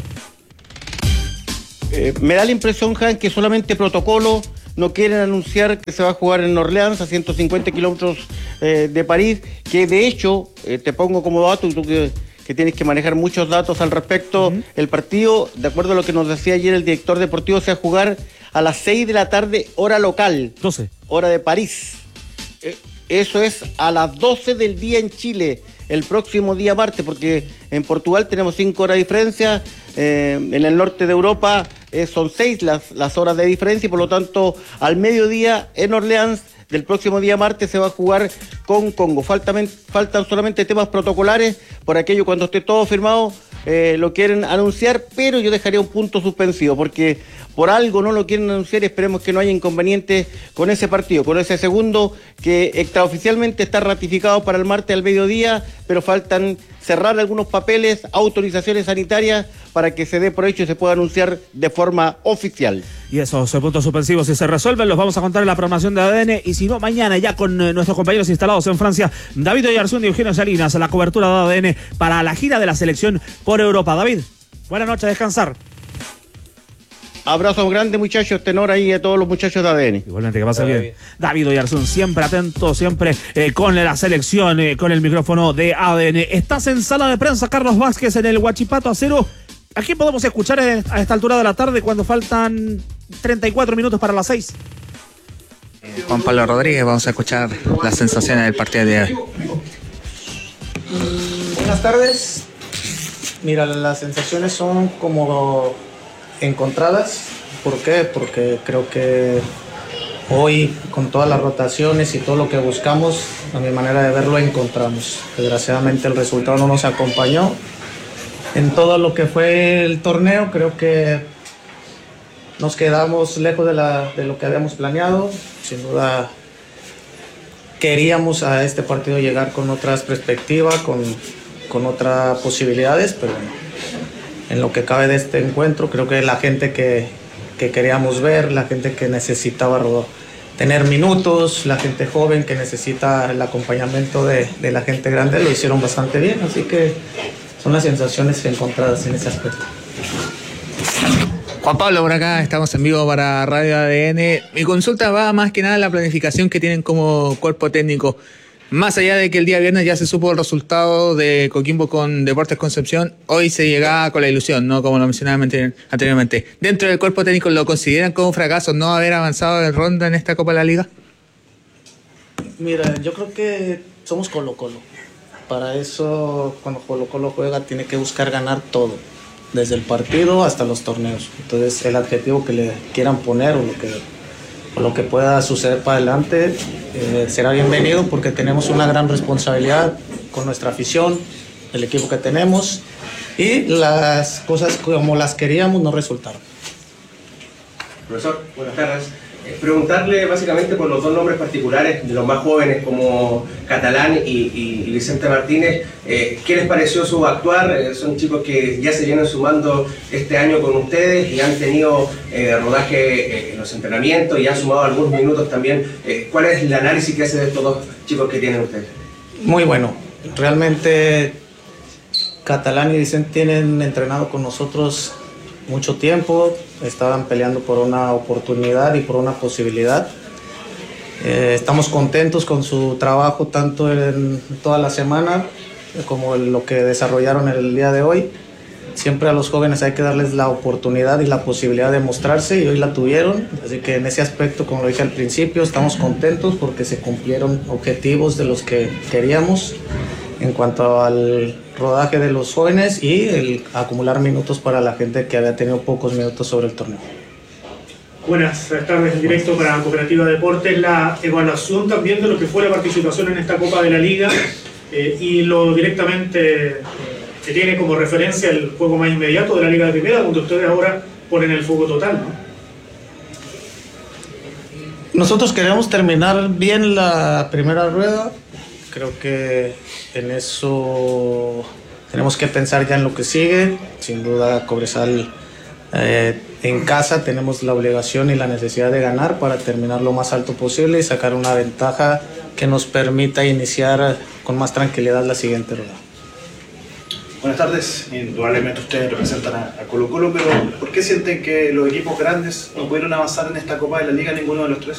Me da la impresión, Jan, que solamente protocolo. No quieren anunciar que se va a jugar en Orleans, a 150 kilómetros de París, que de hecho, te pongo como dato, y tú que tienes que manejar muchos datos al respecto, el partido, de acuerdo a lo que nos decía ayer el director deportivo, se va a jugar a las 6 de la tarde, hora local. 12. Hora de París. Eso es a las 12 del día en Chile, el próximo día martes, porque en Portugal tenemos 5 horas de diferencia, en el norte de Europa son 6 las horas de diferencia, y por lo tanto al mediodía en Orleans del próximo día martes se va a jugar con Congo. Faltan solamente temas protocolares, por aquello cuando esté todo firmado lo quieren anunciar, pero yo dejaría un punto suspensivo, porque por algo no lo quieren anunciar y esperemos que no haya inconvenientes con ese partido, con ese segundo que extraoficialmente está ratificado para el martes al mediodía, pero faltan cerrar algunos papeles, autorizaciones sanitarias para que se dé por hecho y se pueda anunciar de forma oficial. Y esos puntos suspensivos, si se resuelven, los vamos a contar en la programación de ADN, y si no, mañana ya con nuestros compañeros instalados en Francia, David Oyarzún y Eugenio Salinas, a la cobertura de ADN para la gira de la selección por Europa. David, buenas noches, descansar. Abrazo grande, muchachos, tenor ahí a todos los muchachos de ADN. Igualmente, que pase bien. David Oyarzún, siempre atento, siempre con la selección, con el micrófono de ADN. Estás en sala de prensa, Carlos Vázquez, en el Huachipato Acero. ¿A quién podemos escuchar a esta altura de la tarde cuando faltan 34 minutos para las 6? Juan Pablo Rodríguez, vamos a escuchar las sensaciones del partido de hoy. Buenas tardes. Mira, las sensaciones son como encontradas. ¿Por qué? Porque creo que hoy, con todas las rotaciones y todo lo que buscamos, a mi manera de verlo, encontramos. Desgraciadamente el resultado no nos acompañó. En todo lo que fue el torneo, creo que nos quedamos lejos de lo que habíamos planeado. Sin duda queríamos a este partido llegar con otras perspectivas, con otras posibilidades, pero en lo que cabe de este encuentro, creo que la gente que queríamos ver, la gente que necesitaba tener minutos, la gente joven que necesita el acompañamiento de la gente grande, lo hicieron bastante bien, así que son las sensaciones encontradas en ese aspecto. Juan Pablo, por acá estamos en vivo para Radio ADN. Mi consulta va más que nada a la planificación que tienen como cuerpo técnico. Más allá de que el día viernes ya se supo el resultado de Coquimbo con Deportes Concepción, hoy se llegaba con la ilusión, ¿no? Como lo mencionaba anteriormente. ¿Dentro del cuerpo técnico lo consideran como un fracaso no haber avanzado de ronda en esta Copa de la Liga? Mira, yo creo que somos Colo-Colo. Para eso, cuando Colo-Colo juega, tiene que buscar ganar todo, desde el partido hasta los torneos. Entonces, el adjetivo que le quieran poner o lo que pueda suceder para adelante será bienvenido, porque tenemos una gran responsabilidad con nuestra afición, el equipo que tenemos, y las cosas como las queríamos no resultaron. Profesor, buenas tardes. Preguntarle básicamente por los dos nombres particulares de los más jóvenes como Catalán y Vicente Martínez, ¿qué les pareció su actuar? Son chicos que ya se vienen sumando este año con ustedes y han tenido rodaje en los entrenamientos y han sumado algunos minutos también. ¿Cuál es el análisis que hace de estos dos chicos que tienen ustedes? Muy bueno, realmente Catalán y Vicente tienen entrenado con nosotros mucho tiempo, estaban peleando por una oportunidad y por una posibilidad. Estamos contentos con su trabajo tanto en toda la semana como en lo que desarrollaron el día de hoy. Siempre a los jóvenes hay que darles la oportunidad y la posibilidad de mostrarse, y hoy la tuvieron, así que en ese aspecto, como lo dije al principio, estamos contentos porque se cumplieron objetivos de los que queríamos en cuanto al rodaje de los jóvenes y el acumular minutos para la gente que había tenido pocos minutos sobre el torneo. Buenas tardes en directo para Cooperativa Deportes. La evaluación también de lo que fue la participación en esta Copa de la Liga y lo directamente que tiene como referencia el juego más inmediato de la Liga de Primera, donde ustedes ahora ponen el foco total, ¿no? Nosotros queremos terminar bien la primera rueda. Creo que en eso tenemos que pensar ya en lo que sigue. Sin duda, Cobresal en casa tenemos la obligación y la necesidad de ganar para terminar lo más alto posible y sacar una ventaja que nos permita iniciar con más tranquilidad la siguiente rueda. Buenas tardes, indudablemente ustedes representan a Colo Colo, pero ¿por qué sienten que los equipos grandes no pudieron avanzar en esta Copa de la Liga, ninguno de los tres?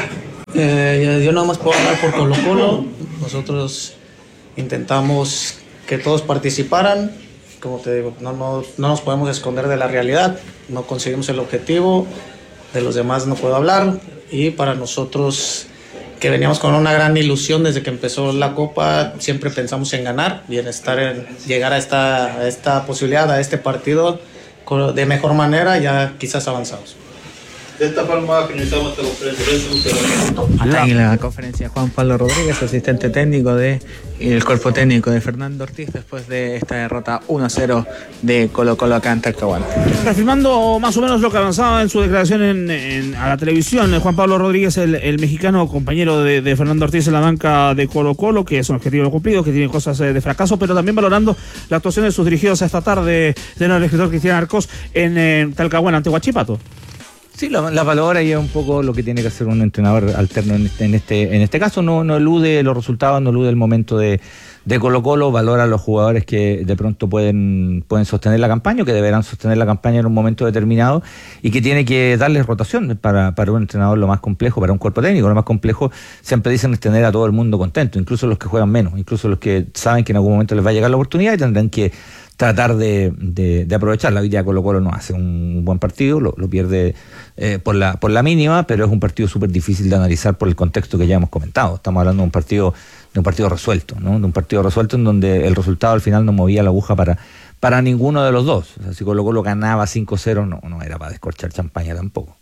Yo nada más puedo hablar por Colo Colo. Nosotros intentamos que todos participaran. Como te digo, no nos podemos esconder de la realidad. No conseguimos el objetivo, de los demás no puedo hablar. Y para nosotros, que veníamos con una gran ilusión desde que empezó la Copa, siempre pensamos en ganar y en llegar a esta posibilidad, a este partido de mejor manera, ya quizás avanzados. De esta forma finalizamos esta conferencia. Hasta ahí la conferencia Juan Pablo Rodríguez, asistente técnico y el cuerpo técnico de Fernando Ortiz después de esta derrota 1-0 de Colo Colo acá en Talcahuano. Reafirmando más o menos lo que avanzaba en su declaración a la televisión, Juan Pablo Rodríguez, el mexicano compañero de Fernando Ortiz en la banca de Colo Colo, que es un objetivo cumplido, que tiene cosas de fracaso, pero también valorando la actuación de sus dirigidos esta tarde del escritor Cristian Arcos en Talcahuano ante Huachipato. Sí, la valora y es un poco lo que tiene que hacer un entrenador alterno en este caso. No elude los resultados, no elude el momento de Colo Colo, valora a los jugadores que de pronto pueden sostener la campaña o que deberán sostener la campaña en un momento determinado y que tiene que darles rotación para un entrenador. Lo más complejo, para un cuerpo técnico, lo más complejo siempre dicen es tener a todo el mundo contento, incluso los que juegan menos, incluso los que saben que en algún momento les va a llegar la oportunidad y tendrán que tratar de aprovecharla. Hoy día Colo Colo no hace un buen partido, lo pierde por la mínima, pero es un partido súper difícil de analizar por el contexto que ya hemos comentado. Estamos hablando de un partido resuelto, ¿no? De un partido resuelto en donde el resultado al final no movía la aguja para ninguno de los dos. O sea, si Colo Colo ganaba 5-0, no era para descorchar champaña tampoco.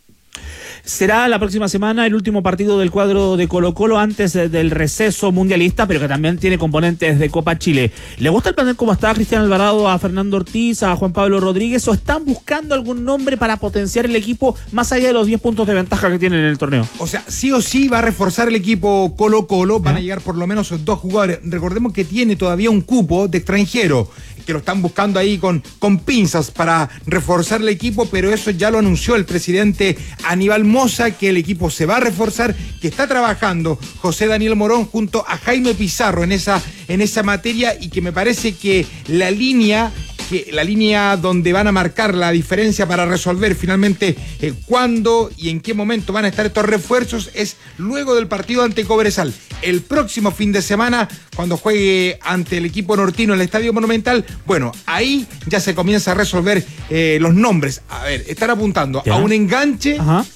Será la próxima semana el último partido del cuadro de Colo Colo antes del receso mundialista, pero que también tiene componentes de Copa Chile. ¿Le gusta el plantel como está a Cristian Alvarado, a Fernando Ortiz, a Juan Pablo Rodríguez, o están buscando algún nombre para potenciar el equipo más allá de los 10 puntos de ventaja que tienen en el torneo? O sea, sí o sí va a reforzar el equipo Colo Colo, van a llegar por lo menos 2 jugadores. Recordemos que tiene todavía un cupo de extranjero, que lo están buscando ahí con pinzas para reforzar el equipo, pero eso ya lo anunció el presidente Aníbal Mosa, que el equipo se va a reforzar, que está trabajando José Daniel Morón junto a Jaime Pizarro en esa materia, y que me parece que la línea donde van a marcar la diferencia para resolver finalmente cuándo y en qué momento van a estar estos refuerzos es luego del partido ante Cobresal. El próximo fin de semana, cuando juegue ante el equipo nortino en el Estadio Monumental, bueno, ahí ya se comienza a resolver los nombres. A ver, están apuntando a un enganche,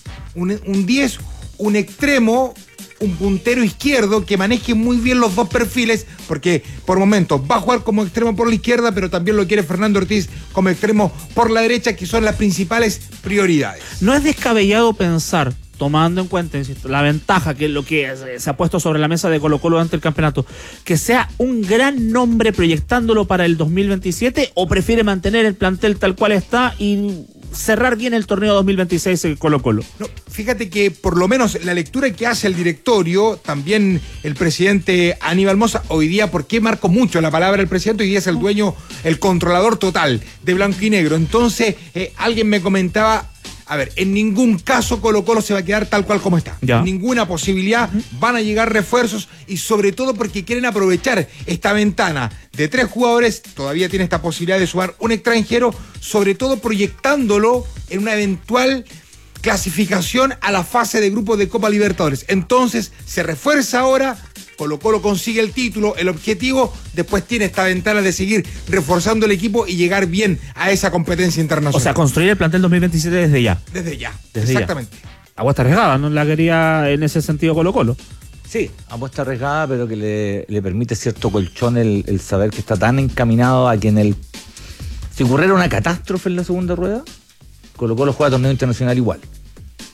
un 10, un extremo, un puntero izquierdo que maneje muy bien los dos perfiles, porque por momentos va a jugar como extremo por la izquierda, pero también lo quiere Fernando Ortiz como extremo por la derecha, que son las principales prioridades. No es descabellado pensar, tomando en cuenta, insisto, la ventaja que lo que se ha puesto sobre la mesa de Colo Colo ante el campeonato, que sea un gran nombre proyectándolo para el 2027, o prefiere mantener el plantel tal cual está y cerrar bien el torneo 2026 en Colo Colo? No, fíjate que por lo menos la lectura que hace el directorio, también el presidente Aníbal Mosa, hoy día, ¿por qué marco mucho la palabra del presidente? Hoy día es el dueño, el controlador total de blanco y negro. Entonces, alguien me comentaba, a ver, en ningún caso Colo Colo se va a quedar tal cual como está. Ya. Ninguna posibilidad, van a llegar refuerzos, y sobre todo porque quieren aprovechar esta ventana de 3 jugadores, todavía tiene esta posibilidad de sumar un extranjero, sobre todo proyectándolo en una eventual clasificación a la fase de grupos de Copa Libertadores. Entonces, se refuerza ahora, Colo Colo consigue el título, el objetivo, después tiene esta ventana de seguir reforzando el equipo y llegar bien a esa competencia internacional. O sea, construir el plantel 2027 desde ya. Desde ya, exactamente. Apuesta arriesgada, ¿no? La quería en ese sentido Colo Colo. Sí, apuesta arriesgada, pero que le permite cierto colchón el saber que está tan encaminado a que si ocurriera una catástrofe en la segunda rueda, Colo Colo juega torneo internacional igual.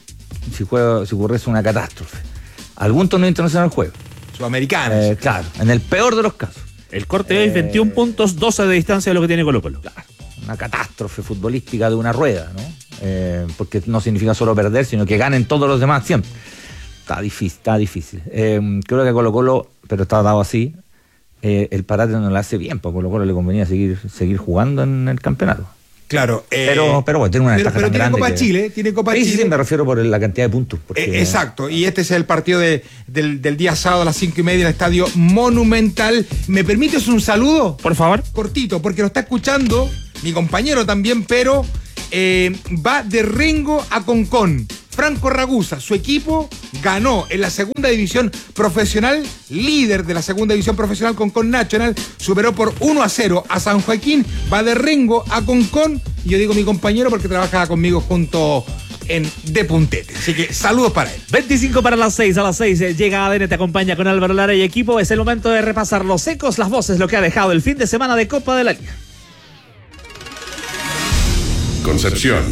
si ocurriese una catástrofe. Algún torneo internacional juega. Sudamericanos. Claro, en el peor de los casos. El corte de hoy, 21 puntos, 12 de distancia de lo que tiene Colo-Colo. Claro, una catástrofe futbolística de una rueda, ¿no? Porque no significa solo perder, sino que ganen todos los demás siempre. Está difícil. Creo que Colo-Colo, pero está dado así, el parate no lo hace bien, porque Colo-Colo le convenía seguir jugando en el campeonato. Claro. Pero bueno, tiene una ventaja tan tiene grande Copa Chile, tiene Copa Chile. Sí, me refiero por la cantidad de puntos. Exacto, y este es el partido del día sábado a las 5:30 en el Estadio Monumental. ¿Me permites un saludo? Por favor. Cortito, porque lo está escuchando mi compañero también, pero va de Rengo a Concón. Franco Ragusa, su equipo ganó en la segunda división profesional, líder de la segunda división profesional Concón Nacional, superó por 1-0 a San Joaquín, va de Rengo a Concón, y yo digo mi compañero porque trabaja conmigo junto en De Puntete. Así que saludos para él. 25 para las 6, a las 6 llega ADN, te acompaña con Álvaro Lara y equipo. Es el momento de repasar los ecos, las voces, lo que ha dejado el fin de semana de Copa de la Liga. Concepción.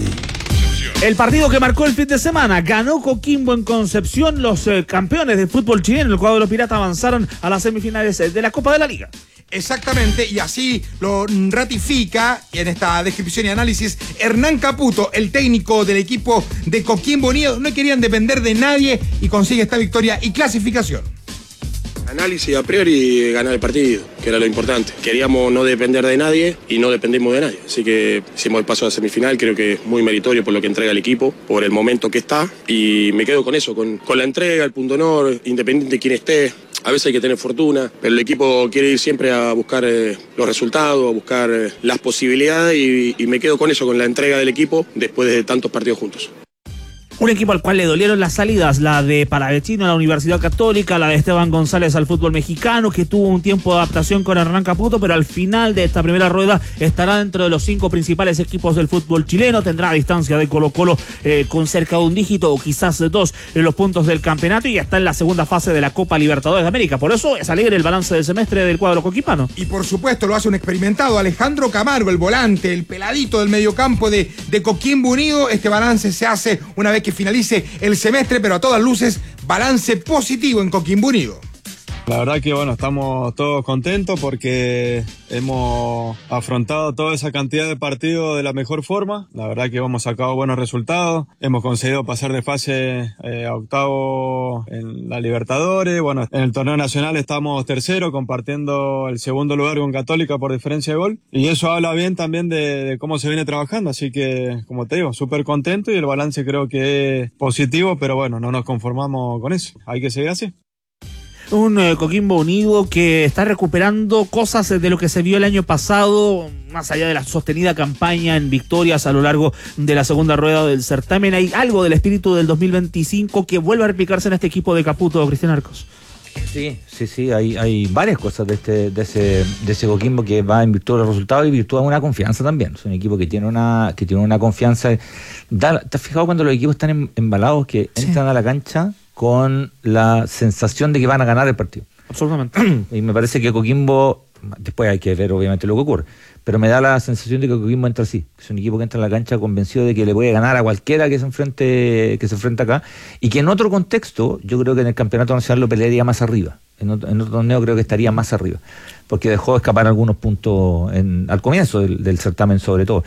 El partido que marcó el fin de semana, ganó Coquimbo en Concepción, los campeones del fútbol chileno, el cuadro pirata, avanzaron a las semifinales de la Copa de la Liga. Exactamente, y así lo ratifica en esta descripción y análisis Hernán Caputo, el técnico del equipo de Coquimbo Unido. No querían depender de nadie y consigue esta victoria y clasificación. Análisis a priori, ganar el partido, que era lo importante. Queríamos no depender de nadie y no dependemos de nadie. Así que hicimos el paso a la semifinal, creo que es muy meritorio por lo que entrega el equipo, por el momento que está. Y me quedo con eso, con la entrega, el punto honor, independiente de quién esté. A veces hay que tener fortuna, pero el equipo quiere ir siempre a buscar los resultados, a buscar las posibilidades y me quedo con eso, con la entrega del equipo después de tantos partidos juntos. Un equipo al cual le dolieron las salidas, la de Palavecino a la Universidad Católica, la de Esteban González al fútbol mexicano, que tuvo un tiempo de adaptación con Hernán Caputo, pero al final de esta primera rueda estará dentro de los 5 principales equipos del fútbol chileno, tendrá distancia de Colo-Colo con cerca de un dígito o quizás 2 en los puntos del campeonato y ya está en la segunda fase de la Copa Libertadores de América. Por eso es alegre el balance del semestre del cuadro coquipano. Y por supuesto lo hace un experimentado Alejandro Camargo, el volante, el peladito del mediocampo de Coquimbo Unido. Este balance se hace una vez que finalice el semestre, pero a todas luces, balance positivo en Coquimbo Unido. La verdad que bueno, estamos todos contentos porque hemos afrontado toda esa cantidad de partidos de la mejor forma. La verdad que hemos sacado buenos resultados, hemos conseguido pasar de fase a octavo en la Libertadores. Bueno, en el torneo nacional estamos tercero, compartiendo el segundo lugar con Católica por diferencia de gol. Y eso habla bien también de cómo se viene trabajando. Así que, como te digo, súper contento y el balance creo que es positivo, pero bueno, no nos conformamos con eso. Hay que seguir así. Un Coquimbo Unido que está recuperando cosas de lo que se vio el año pasado, más allá de la sostenida campaña en victorias a lo largo de la segunda rueda del certamen. Hay algo del espíritu del 2025 que vuelve a replicarse en este equipo de Caputo, Cristian Arcos. Sí, hay varias cosas de ese Coquimbo que va en virtud de los resultados y virtud de una confianza también. Es un equipo que tiene una confianza. ¿Te has fijado cuando los equipos están embalados que entran a la cancha con la sensación de que van a ganar el partido? Absolutamente. Y me parece que Coquimbo, después hay que ver obviamente lo que ocurre, pero me da la sensación de que Coquimbo entra así, que es un equipo que entra a la cancha convencido de que le puede ganar a cualquiera que se enfrente acá, y que en otro contexto yo creo que en el campeonato nacional lo pelearía más arriba, en otro torneo creo que estaría más arriba, porque dejó escapar algunos puntos al comienzo del certamen. Sobre todo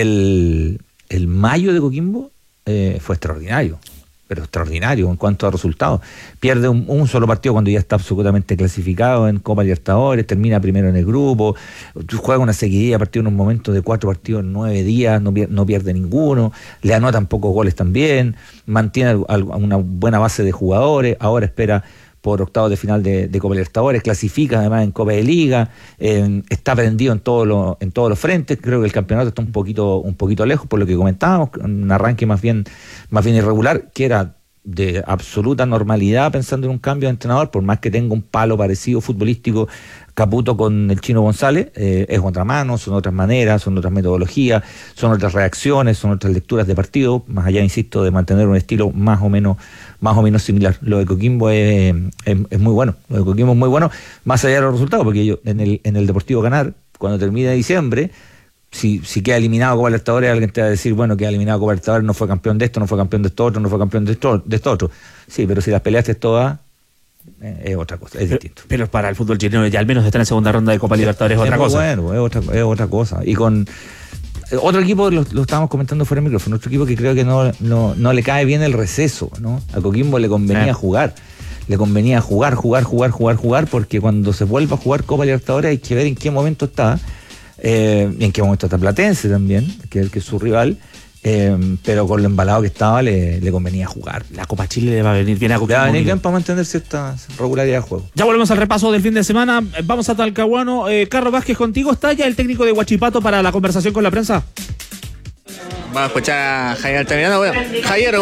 el mayo de Coquimbo fue extraordinario, pero extraordinario en cuanto a resultados. Pierde un solo partido cuando ya está absolutamente clasificado en Copa Libertadores, termina primero en el grupo, juega una seguidilla de partidos en un momento de 4 partidos en 9 días, no pierde ninguno, le anotan pocos goles también, mantiene una buena base de jugadores, ahora espera por octavos de final de Copa Libertadores, clasifica además en Copa de Liga, está prendido en todos los frentes. Creo que el campeonato está un poquito lejos por lo que comentábamos, un arranque más bien irregular, que era de absoluta normalidad pensando en un cambio de entrenador, por más que tenga un palo parecido futbolístico Caputo con el Chino González, es otra mano, son otras maneras, son otras metodologías, son otras reacciones, son otras lecturas de partido, más allá, insisto, de mantener un estilo más o menos similar. Lo de Coquimbo es muy bueno, más allá de los resultados, porque ellos en el Deportivo Ganar, cuando termina diciembre, si queda eliminado Copa Libertadores, alguien te va a decir, bueno, queda eliminado Copa Libertadores, no fue campeón de esto, no fue campeón de esto otro, no fue campeón de esto otro. Sí, pero si las peleaste todas, es otra cosa, es distinto. Pero para el fútbol chileno ya al menos está en segunda ronda de Copa Libertadores es otra cosa. Bueno, es otra cosa. Y con otro equipo, lo estábamos comentando fuera del micrófono, otro equipo que creo que no le cae bien el receso, ¿no? A Coquimbo le convenía jugar. Le convenía jugar, porque cuando se vuelva a jugar Copa Libertadores hay que ver en qué momento está, y en qué momento está Platense también, que es su rival, pero con lo embalado que estaba le convenía jugar. La Copa Chile le va a venir bien a Coquimbo. Le va a venir bien para mantener cierta regularidad de juego. Ya volvemos al repaso del fin de semana. Vamos a Talcahuano. Carlos Vázquez, contigo. ¿Está ya el técnico de Huachipato para la conversación con la prensa? Vamos a escuchar a Javier Altamirano. Bueno, Javier,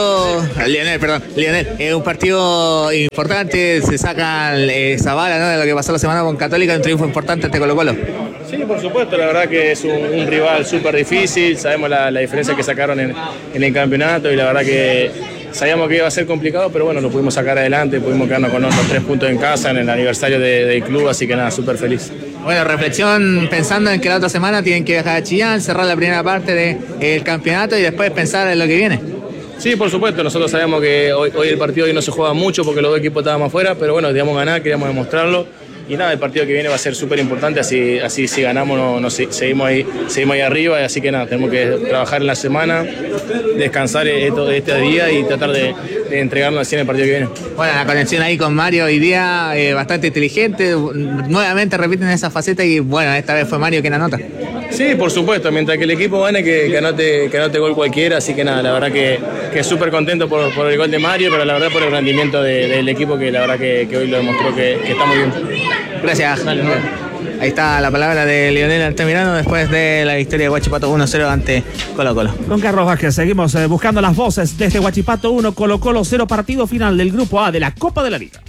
Lionel, es un partido importante, se saca esa bala, ¿no?, de lo que pasó la semana con Católica, un triunfo importante ante Colo-Colo. Sí, por supuesto, la verdad que es un rival súper difícil, sabemos la diferencia que sacaron en el campeonato y la verdad que sabíamos que iba a ser complicado, pero bueno, lo pudimos sacar adelante, pudimos quedarnos con los 3 puntos en casa en el aniversario del club, así que nada, súper feliz. Bueno, reflexión pensando en que la otra semana tienen que viajar a Chillán, cerrar la primera parte del campeonato y después pensar en lo que viene. Sí, por supuesto, nosotros sabemos que hoy el partido no se juega mucho porque los dos equipos estábamos afuera, pero bueno, queríamos ganar, queríamos demostrarlo. Y nada, el partido que viene va a ser súper importante, así si ganamos seguimos ahí arriba, y así que nada, tenemos que trabajar en la semana, descansar este día y tratar de entregarnos al 100 el partido que viene. Bueno, la conexión ahí con Mario hoy día bastante inteligente, nuevamente repiten esa faceta y bueno, esta vez fue Mario quien anota. Sí, por supuesto, mientras que el equipo gane, que anote gol cualquiera, así que nada, la verdad que súper contento por el gol de Mario, pero la verdad por el rendimiento del equipo, que la verdad que hoy lo demostró que está muy bien. Gracias. Ahí está la palabra de Lionel Altamirano después de la victoria de Huachipato 1-0 ante Colo-Colo. Con Carlos Vázquez seguimos buscando las voces desde Huachipato 1, Colo-Colo 0, partido final del Grupo A de la Copa de la Liga.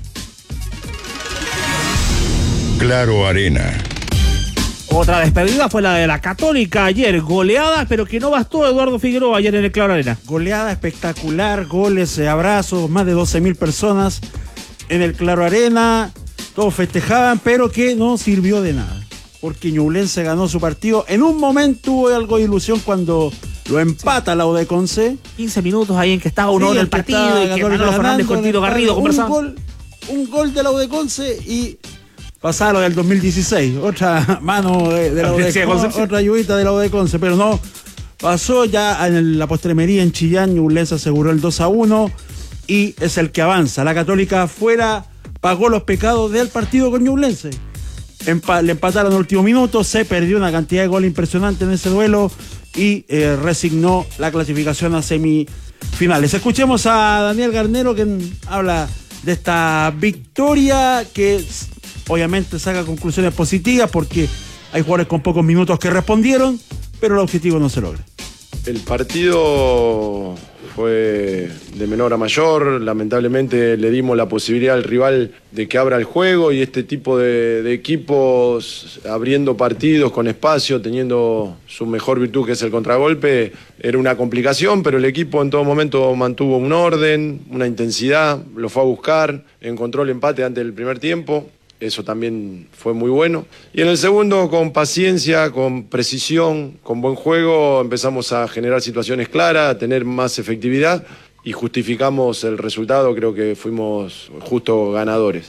Claro Arena. Otra despedida fue la de la Católica ayer, goleada, pero que no bastó Eduardo Figueroa ayer en el Claro Arena. Goleada espectacular, goles, abrazos, más de 12.000 personas en el Claro Arena. Todos festejaban, pero que no sirvió de nada, porque Ñublense ganó su partido. En un momento hubo algo de ilusión cuando lo empata la UDEConce. 15 minutos ahí en que estaba uno del partido, y que Manolo Fernández con Tito Garrido conversaban. Un gol de la UDEConce y pasaba lo del 2016, otra mano de la UDEConce, otra lluvita de la UDEConce, pero no pasó. Ya en la postremería en Chillán, Ñublense aseguró el 2-1 y es el que avanza. La Católica afuera pagó los pecados del partido con Ñublense. Le empataron en el último minuto, se perdió una cantidad de goles impresionante en ese duelo y resignó la clasificación a semifinales. Escuchemos a Daniel Garnero, quien habla de esta victoria, que obviamente saca conclusiones positivas porque hay jugadores con pocos minutos que respondieron, pero el objetivo no se logra. El partido fue de menor a mayor, lamentablemente le dimos la posibilidad al rival de que abra el juego, y este tipo de equipos abriendo partidos con espacio, teniendo su mejor virtud que es el contragolpe, era una complicación, pero el equipo en todo momento mantuvo un orden, una intensidad, lo fue a buscar, encontró el empate antes del primer tiempo. Eso también fue muy bueno. Y en el segundo, con paciencia, con precisión, con buen juego, empezamos a generar situaciones claras, a tener más efectividad y justificamos el resultado. Creo que fuimos justo ganadores.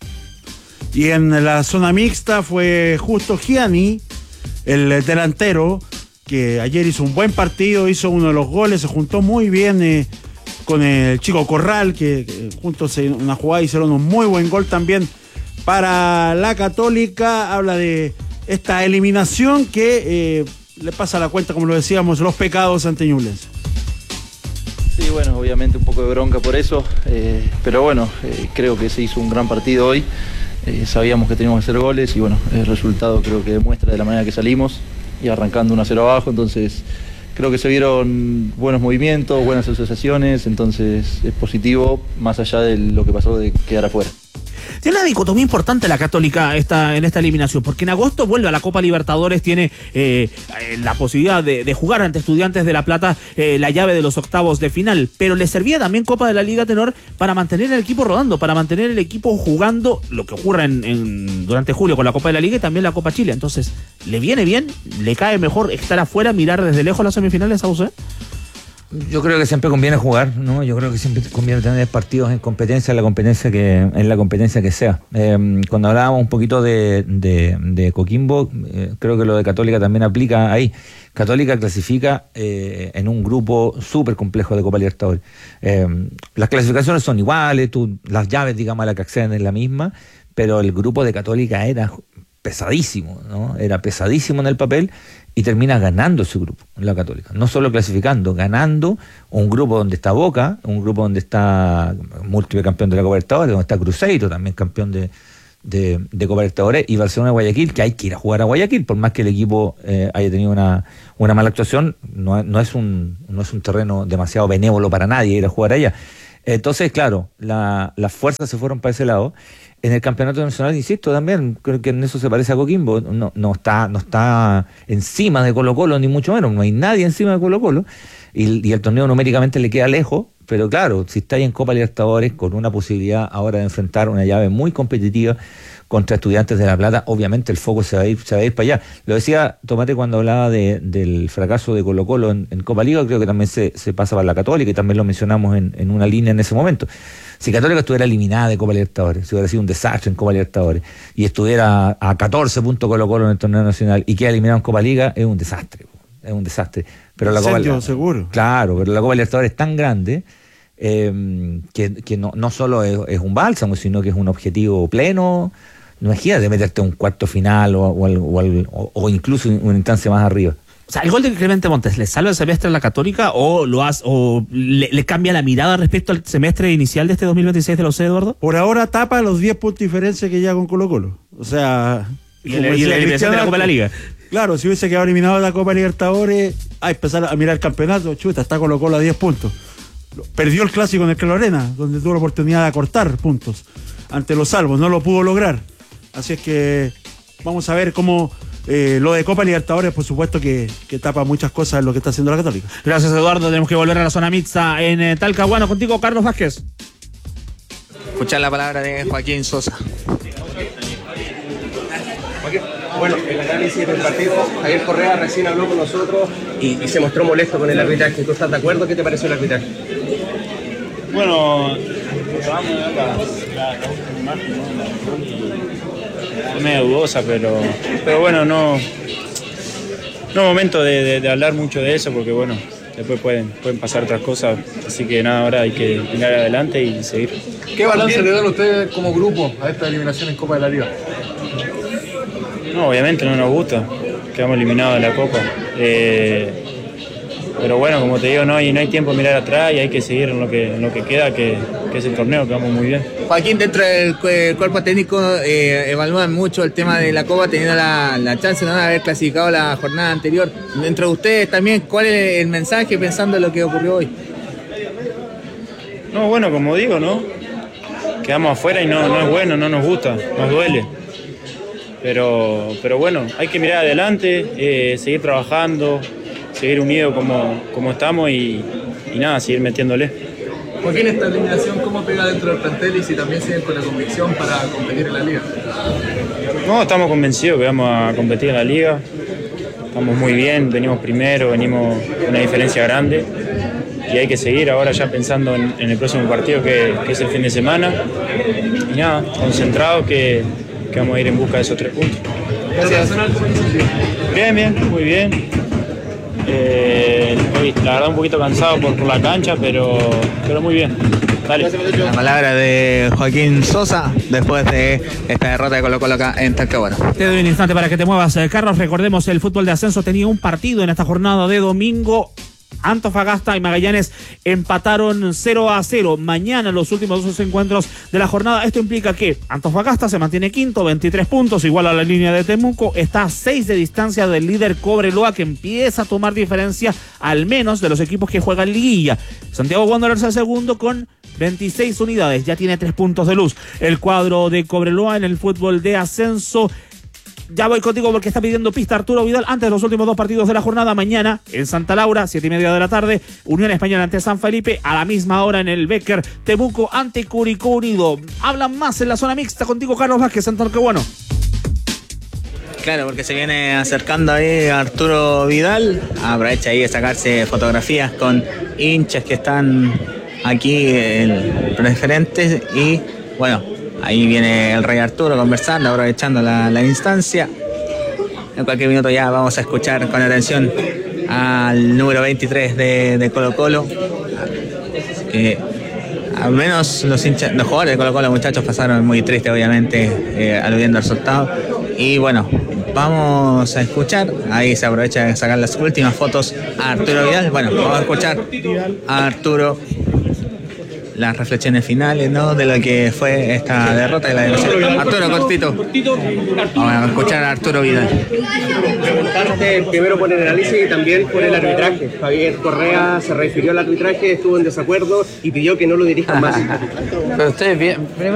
Y en la zona mixta fue Justo Gianni, el delantero, que ayer hizo un buen partido, hizo uno de los goles, se juntó muy bien con el chico Corral, que juntos en una jugada hicieron un muy buen gol también. Para la Católica, habla de esta eliminación que le pasa la cuenta, como lo decíamos, los pecados ante Ñublense. Sí, bueno, obviamente un poco de bronca por eso, pero bueno, creo que se hizo un gran partido hoy. Sabíamos que teníamos que hacer goles y bueno, el resultado creo que demuestra de la manera que salimos y arrancando 1-0 abajo, entonces creo que se vieron buenos movimientos, buenas asociaciones, entonces es positivo más allá de lo que pasó de quedar afuera. Tiene una dicotomía importante la Católica en esta eliminación, porque en agosto vuelve a la Copa Libertadores, tiene la posibilidad de jugar ante Estudiantes de La Plata la llave de los octavos de final, pero le servía también Copa de la Liga Tenor para mantener el equipo rodando, para mantener el equipo jugando lo que ocurra durante julio con la Copa de la Liga y también la Copa Chile. Entonces, ¿le viene bien? ¿Le cae mejor estar afuera, mirar desde lejos las semifinales a usted? Yo creo que siempre conviene jugar, ¿no? Yo creo que siempre conviene tener partidos en competencia, en la competencia que sea. Cuando hablábamos un poquito de Coquimbo, creo que lo de Católica también aplica ahí. Católica clasifica en un grupo súper complejo de Copa Libertadores. Las clasificaciones son iguales, las llaves, digamos, a la que acceden es la misma, pero el grupo de Católica era pesadísimo, ¿no? Era pesadísimo en el papel y termina ganando ese grupo, la Católica. No solo clasificando, ganando un grupo donde está Boca, un grupo donde está múltiple campeón de la Copa Libertadores, donde está Cruzeiro, también campeón de Copa Libertadores, y Barcelona y Guayaquil, que hay que ir a jugar a Guayaquil, por más que el equipo haya tenido una mala actuación, no es un terreno demasiado benévolo para nadie ir a jugar allá. Entonces, claro, las fuerzas se fueron para ese lado. En el campeonato nacional, insisto, también creo que en eso se parece a Coquimbo, no está encima de Colo-Colo, ni mucho menos, no hay nadie encima de Colo-Colo, y el torneo numéricamente le queda lejos, pero claro, si está ahí en Copa Libertadores con una posibilidad ahora de enfrentar una llave muy competitiva contra Estudiantes de La Plata, obviamente el foco se va a ir para allá. Lo decía Tomate cuando hablaba del fracaso de Colo-Colo en Copa Liga, creo que también se pasa para la Católica, y también lo mencionamos en una línea en ese momento. Si Católica estuviera eliminada de Copa Libertadores, si hubiera sido un desastre en Copa Libertadores, y estuviera a 14 puntos Colo-Colo en el torneo nacional y queda eliminado en Copa Liga, es un desastre. Pero la Copa, seguro. Claro, pero la Copa Libertadores es tan grande que no solo es un bálsamo, sino que es un objetivo pleno. No imagínate meterte a un cuarto final o incluso una instancia más arriba. O sea, ¿el gol de Clemente Montes le salva el semestre a la Católica o le cambia la mirada respecto al semestre inicial de este 2026 de los Eduardo? Por ahora tapa los 10 puntos de diferencia que lleva con Colo-Colo. O sea... Y la eliminación de la Copa de la Liga. Claro, si hubiese quedado eliminado de la Copa Libertadores, a empezar a mirar el campeonato, chuta, está Colo-Colo a 10 puntos. Perdió el clásico en el Club Arena, donde tuvo la oportunidad de acortar puntos ante los Salvos, no lo pudo lograr. Así es que vamos a ver cómo lo de Copa Libertadores, por supuesto que tapa muchas cosas en lo que está haciendo la Católica. Gracias, Eduardo. Tenemos que volver a la zona mixta en Talcahuano. Contigo, Carlos Vázquez. Escuchar la palabra de Joaquín Sosa. Bueno, el análisis del partido, Javier Correa recién habló con nosotros y se mostró molesto con el arbitraje. ¿Tú estás de acuerdo? ¿Qué te pareció el arbitraje? Bueno, acabamos de ver la última imagen, ¿no? Es medio dudosa, pero bueno, no es momento de hablar mucho de eso, porque bueno, después pueden pasar otras cosas, así que nada, ahora hay que mirar adelante y seguir. ¿Qué balance le dan ustedes como grupo a esta eliminación en Copa de la Liga? No, obviamente no nos gusta, quedamos eliminados de la Copa. Pero bueno, como te digo, no hay tiempo de mirar atrás y hay que seguir en lo que queda, que es el torneo, que vamos muy bien. Joaquín, dentro del cuerpo técnico evalúan mucho el tema de la Copa, teniendo la chance de no haber clasificado la jornada anterior. Dentro de ustedes también, ¿cuál es el mensaje pensando en lo que ocurrió hoy? No, bueno, como digo, ¿no? Quedamos afuera y no es bueno, no nos gusta, nos duele. Pero bueno, hay que mirar adelante, seguir trabajando, seguir unidos como estamos y nada, seguir metiéndole. Joaquín, esta eliminación, ¿cómo pega dentro del plantel y si también siguen con la convicción para competir en la Liga? No, estamos convencidos que vamos a competir en la Liga. Estamos muy bien, venimos primero, venimos con una diferencia grande y hay que seguir ahora ya pensando en el próximo partido que es el fin de semana. Y nada, concentrados que vamos a ir en busca de esos 3 puntos. Gracias. Bien, muy bien. Hoy, la verdad, un poquito cansado por la cancha, pero muy bien. Dale. La palabra de Joaquín Sosa después de esta derrota de Colo-Colo acá en Talcahuano. Te doy un instante para que te muevas, Carlos. Recordemos, el fútbol de ascenso tenía un partido en esta jornada de domingo. Antofagasta y Magallanes empataron 0-0. Mañana los últimos 2 encuentros de la jornada. Esto implica que Antofagasta se mantiene quinto, 23 puntos, igual a la línea de Temuco. Está a 6 de distancia del líder Cobreloa, que empieza a tomar diferencia al menos de los equipos que juegan liguilla. Santiago Wanderers al segundo con 26 unidades, ya tiene 3 puntos de luz. El cuadro de Cobreloa en el fútbol de ascenso. Ya voy contigo porque está pidiendo pista Arturo Vidal antes de los últimos 2 partidos de la jornada. Mañana en Santa Laura, 7:30 de la tarde, Unión Española ante San Felipe. A la misma hora en el Becker, Temuco ante Curicó Unido. Hablan más en la zona mixta contigo, Carlos Vázquez, Santo que bueno. Claro, porque se viene acercando ahí Arturo Vidal. Aprovecha ahí de sacarse fotografías con hinchas que están aquí preferentes. Y bueno, ahí viene el Rey Arturo conversando, aprovechando la instancia. En cualquier minuto ya vamos a escuchar con atención al número 23 de Colo Colo. Que al menos los jugadores de Colo Colo, muchachos, pasaron muy tristes, obviamente, aludiendo al resultado. Y bueno, vamos a escuchar, ahí se aprovecha de sacar las últimas fotos a Arturo Vidal. Bueno, vamos a escuchar a Arturo las reflexiones finales, ¿no?, de lo que fue esta derrota y la derrota. Arturo, cortito. Vamos a escuchar a Arturo Vidal. Preguntarte primero por el análisis y también por el arbitraje. Javier Correa se refirió al arbitraje, estuvo en desacuerdo y pidió que no lo dirijan más. Pero ustedes bien.